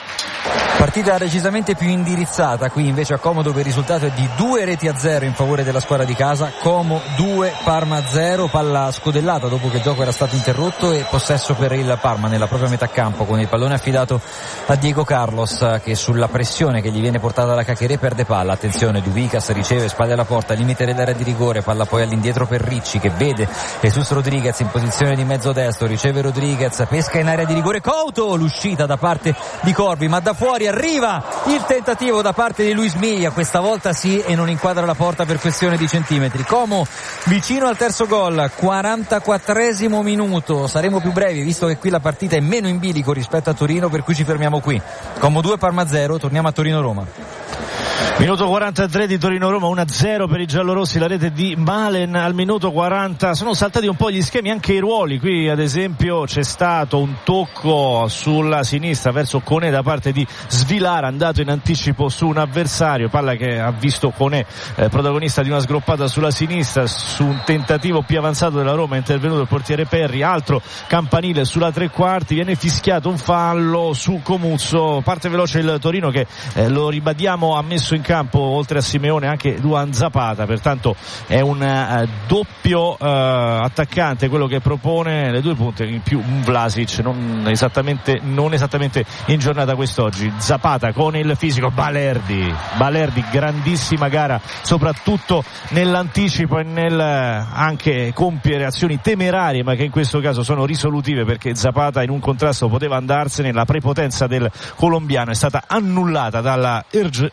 Partita decisamente più indirizzata qui invece a Como, dove il risultato è di due reti a zero in favore della squadra di casa. Como due, Parma zero, palla scodellata dopo che il gioco era stato interrotto e possesso per il Parma nella propria metà campo, con il pallone affidato a Diego Carlos che sulla pressione che gli viene portata da Caccherè perde palla. Attenzione, Duvicas riceve, spalle alla porta, limite dell'area di rigore, palla poi all'indietro per Ricci che vede Jesus Rodriguez in posizione di mezzo destro, riceve Rodriguez, pesca in area di rigore Couto, l'uscita da parte di Corvi, ma da fuori arriva il tentativo da parte di Luis Miglia, questa volta sì, e non inquadra la porta per questione di centimetri. Como vicino al terzo gol, quarantaquattresimo minuto, saremo più brevi visto che qui la partita è meno in bilico rispetto a Torino, per cui ci fermiamo qui. Como due, Parma zero, torniamo a Torino-Roma. Minuto quarantatré di Torino-Roma, uno a zero per i giallorossi, la rete di Malen al minuto quaranta. Sono saltati un po' gli schemi, anche i ruoli. Qui ad esempio c'è stato un tocco sulla sinistra verso Conè da parte di Svilara, andato in anticipo su un avversario, palla che ha visto Conè eh, protagonista di una sgroppata sulla sinistra. Su un tentativo più avanzato della Roma è intervenuto il portiere Perri, altro campanile sulla tre quarti, viene fischiato un fallo su Comuzzo. Parte veloce il Torino che eh, lo ribadiamo ha messo in campo oltre a Simeone anche Duan Zapata, pertanto è un uh, doppio uh, attaccante quello che propone le due punte, in più un Vlasic non esattamente, non esattamente in giornata quest'oggi. Zapata con il fisico, Balerdi Balerdi grandissima gara soprattutto nell'anticipo e nel anche compiere azioni temerarie ma che in questo caso sono risolutive, perché Zapata in un contrasto poteva andarsene. La prepotenza del colombiano è stata annullata dalla argentina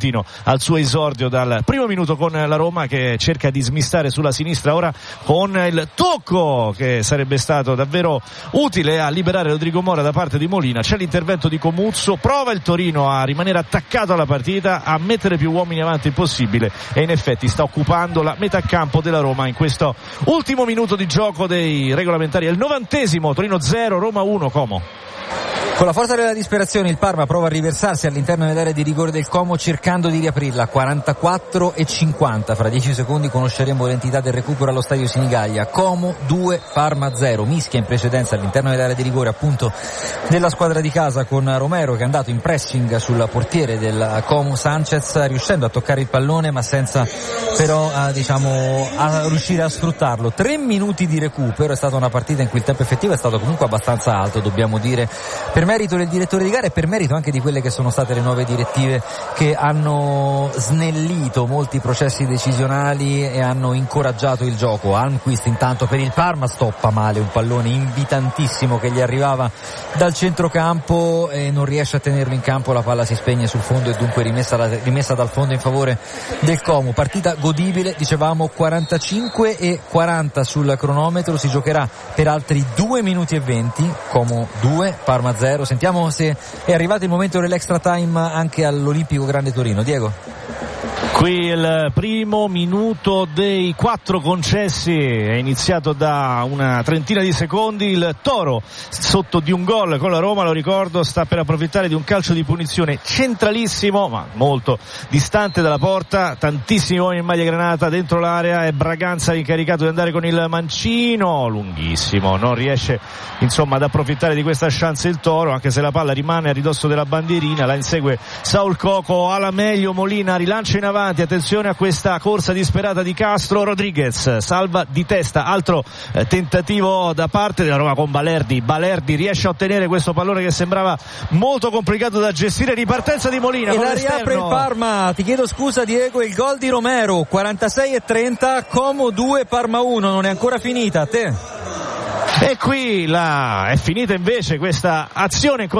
mattutino al suo esordio dal primo minuto con la Roma, che cerca di smistare sulla sinistra ora con il tocco che sarebbe stato davvero utile a liberare Rodrigo Mora da parte di Molina. C'è l'intervento di Comuzzo, prova il Torino a rimanere attaccato alla partita, a mettere più uomini avanti il possibile, e in effetti sta occupando la metà campo della Roma in questo ultimo minuto di gioco dei regolamentari. È il novantesimo, Torino zero, Roma uno, Como. Con la forza della disperazione il Parma prova a riversarsi all'interno dell'area di rigore del Como cercando di riaprirla. quarantaquattro e cinquanta, fra dieci secondi conosceremo l'entità del recupero allo stadio Sinigallia. Como due, Parma zero. Mischia in precedenza all'interno dell'area di rigore appunto della squadra di casa, con Romero che è andato in pressing sul portiere del Como Sanchez, riuscendo a toccare il pallone ma senza però a, diciamo a riuscire a sfruttarlo. Tre minuti di recupero, è stata una partita in cui il tempo effettivo è stato comunque abbastanza alto, dobbiamo dire, per merito del direttore di gara e per merito anche di quelle che sono state le nuove direttive che hanno snellito molti processi decisionali e hanno incoraggiato il gioco. Almquist intanto per il Parma stoppa male un pallone invitantissimo che gli arrivava dal centrocampo e non riesce a tenerlo in campo, la palla si spegne sul fondo e dunque rimessa, la, rimessa dal fondo in favore del Como. Partita godibile, dicevamo, quarantacinque e quaranta sul cronometro, si giocherà per altri due minuti e venti, Como due, Parma zero. Sentiamo se è arrivato il momento dell'extra time anche all'Olimpico Grande Torino. Diego. Qui il primo minuto dei quattro concessi è iniziato da una trentina di secondi. Il Toro sotto di un gol con la Roma, lo ricordo, sta per approfittare di un calcio di punizione centralissimo ma molto distante dalla porta, tantissimi uomini in maglia granata dentro l'area e Braganza incaricato di andare con il mancino lunghissimo, non riesce insomma ad approfittare di questa chance il Toro, anche se la palla rimane a ridosso della bandierina. La insegue Saul Coco, alla meglio Molina, rilancia in avanti, attenzione a questa corsa disperata di Castro. Rodriguez salva di testa, altro eh, tentativo da parte della Roma con Balerdi. Balerdi riesce a ottenere questo pallone che sembrava molto complicato da gestire, ripartenza di Molina e con la l'esterno. Riapre il Parma, ti chiedo scusa Diego, il gol di Romero, quarantasei e trenta, Como due, Parma uno, non è ancora finita, a te. E qui la... è finita invece questa azione in